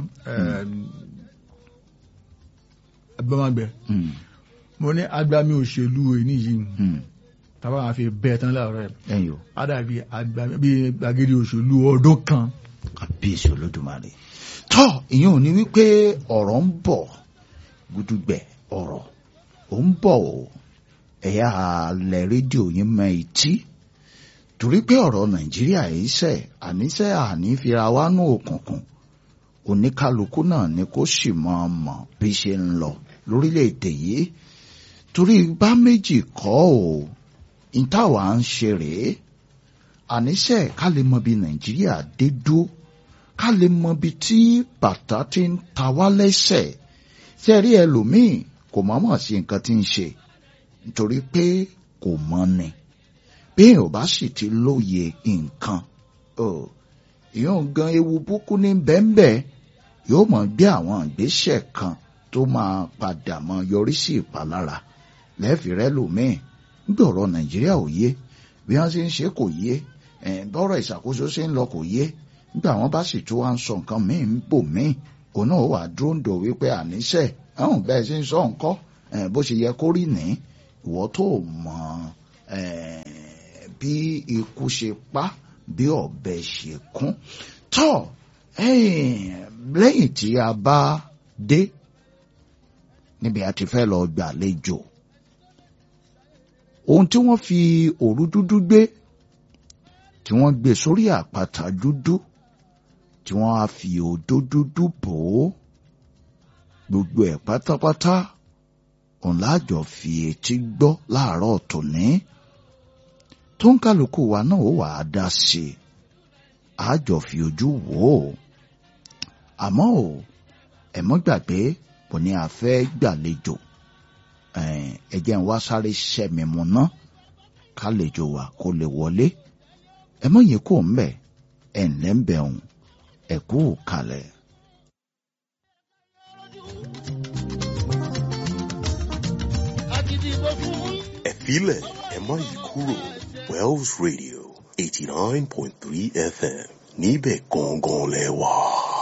Speaker 2: ẹgbẹ́mọ̀gbẹ́ mo ní agbami òṣèlú èyí yìí tàbá máa fi bẹ́ẹ̀ tán láàárọ̀ ẹ̀ ádàbí agbami bí gbàgede òṣèlú ọdún kan.
Speaker 1: kábíyèsí olódùmarè tọ́ ìyẹn ò ní wípé ọ̀rọ̀ ń bọ̀ gudugbẹ̀ ọ̀rọ̀ ò ń bọ̀ o ẹ̀yà alẹ́ rédíò yín mọ etí torí pé ọ̀rọ̀ nàìjíríà yìí ṣẹ̀ àníṣe àní fira wá nù òkùnkùn oníkálukú náà ni kó sì máa mọ̀ bí ṣe ń lọ lórílẹ̀‐èdè yìí torí bá méjì kọ́ ò ìtawà ń ṣe rèé àníṣe ká lè mọ bí nàìjíríà dé dúró ká lè mọ bí tí bàtà ti ń ta wá lẹ́sẹ̀ ṣe rí ẹlòmíì kò mọ̀ọ́mọ̀ sí nǹkan tí ń ṣe nítorí pé kò mọ̀ ni bí èèyàn bá sì ti lóye nǹkan ìyóò gan ewu búkú ní bẹ́ẹ̀nbẹ́ẹ̀ yóò mọ̀ gbé àwọn ìgbésẹ̀ kan tó máa padà mọ yọrí sí ìpalára lẹ́ẹ̀fìrẹ́ lòmíì nígbà ọ̀rọ̀ nàìjíríà ò yé bí wọ́n ṣe ń ṣe kò yé bọ́rọ̀ ìṣàkóso ṣe ń lọ kò yé nígbà wọ́n bá sì tún wá ń sọ nǹkan míì ń bò míì òun náà wà dúró ń dò wípé àníṣe ẹ̀hún bẹ́ẹ̀ ṣe ń sọ nǹkan bó ṣe yẹ kó rí ní ìwọ tó mọ bí ikú ṣe pa bí ọ̀bẹ ṣe kún tọ́ lẹ́yìn tí a bá dé níbi a ti fẹ́ lọ gbàlejò ohun tí wọ́n fi òru dúdú gbé tí wọ́n gbé sórí àpáta dúdú tí wọ́n á fi odó dúdú bò ó gbogbo ẹ̀ pátápátá òun láàjọ fi etí gbọ́ láàárọ̀ tòní tó ń kálukú wa náà ó wà á dá sí i àjọ fi ojú wò ó àmọ́ ò ẹ mọ́ gbàgbé kò ní a fẹ́ gbàlejò ẹ jẹ́ ń wá sáré ṣẹ́mi mu ná kálejò wa kó lè wọlé ẹ mọ́ yẹn kó ń bẹ̀ ẹ̀ ńlẹ́ ń bẹ̀ òun ẹ kú kalẹ̀.
Speaker 3: ẹ filẹ̀ ẹ má yí kúrò Wells Radio eighty nine point three F M níbẹ̀ gangan lẹ wà.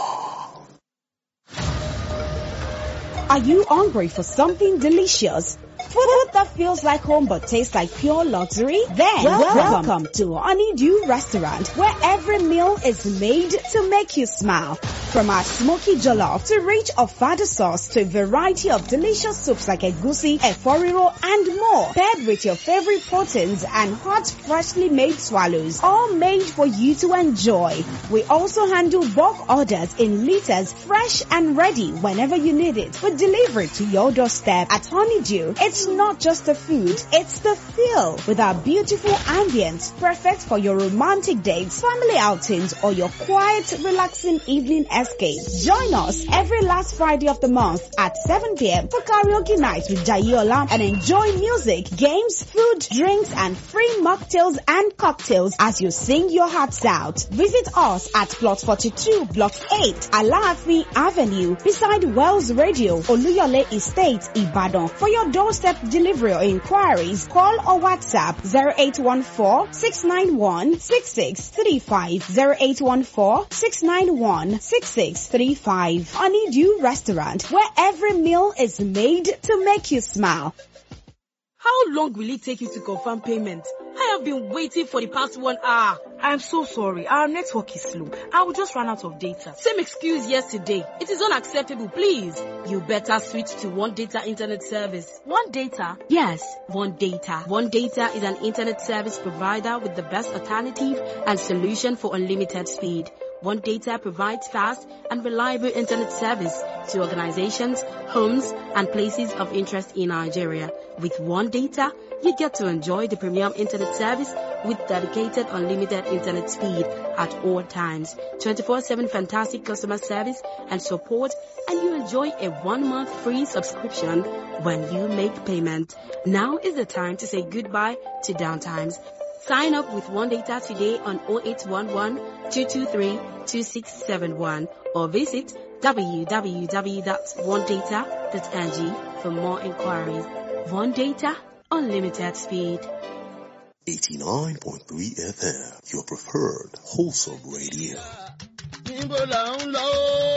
Speaker 4: Are you hungry for something delicious? Food that feels like home but tastes like pure luxury? Then welcome, welcome to Honeydew Restaurant, where every meal is made to make you smile. From our smoky jollof to rich ofada sauce to a variety of delicious soups like egusi, eforiro, and more, paired with your favorite proteins and hot, freshly made swallows, all made for you to enjoy. We also handle bulk orders in liters, fresh and ready whenever you need it. We deliver it to your doorstep. At Honeydew, it's not just the food, it's the feel. With our beautiful ambience, perfect for your romantic dates, family outings, or your quiet, relaxing evening escape. Join us every last Friday of the month at seven p.m. for karaoke night with Jayola and enjoy music, games, food, drinks, and free mocktails and cocktails as you sing your hearts out. Visit us at Plot forty-two, Block eight, Alaafin Avenue, beside Wells Radio, Oluyole Estate, Ibadan. For your doorstep delivery or inquiries, call or WhatsApp zero eight one four, six nine one, six six three five, zero eight one four, six nine one, six six three five. Honeydew Restaurant, where every meal is made to make you smile.
Speaker 5: How long will it take you to confirm payment? I have been waiting for the past one hour.
Speaker 6: I'm so sorry. Our network is slow. I will just run out of data.
Speaker 5: Same excuse yesterday. It is unacceptable, please. You better switch to One Data Internet Service.
Speaker 6: One Data?
Speaker 5: Yes, One Data. One Data is an internet service provider with the best alternative and solution for unlimited speed. One Data provides fast and reliable internet service to organizations, homes, and places of interest in Nigeria. With One Data, you get to enjoy the premium internet service with dedicated unlimited internet speed at all times, twenty-four seven fantastic customer service and support, and you enjoy a one-month free subscription when you make payment. Now is the time to say goodbye to downtimes. Sign up with One Data today on zero eight one one, two two three, two six seven one or visit w w w dot one data dot n g for more inquiries. One Data, unlimited speed.
Speaker 3: eighty-nine point three F M, your preferred wholesome radio.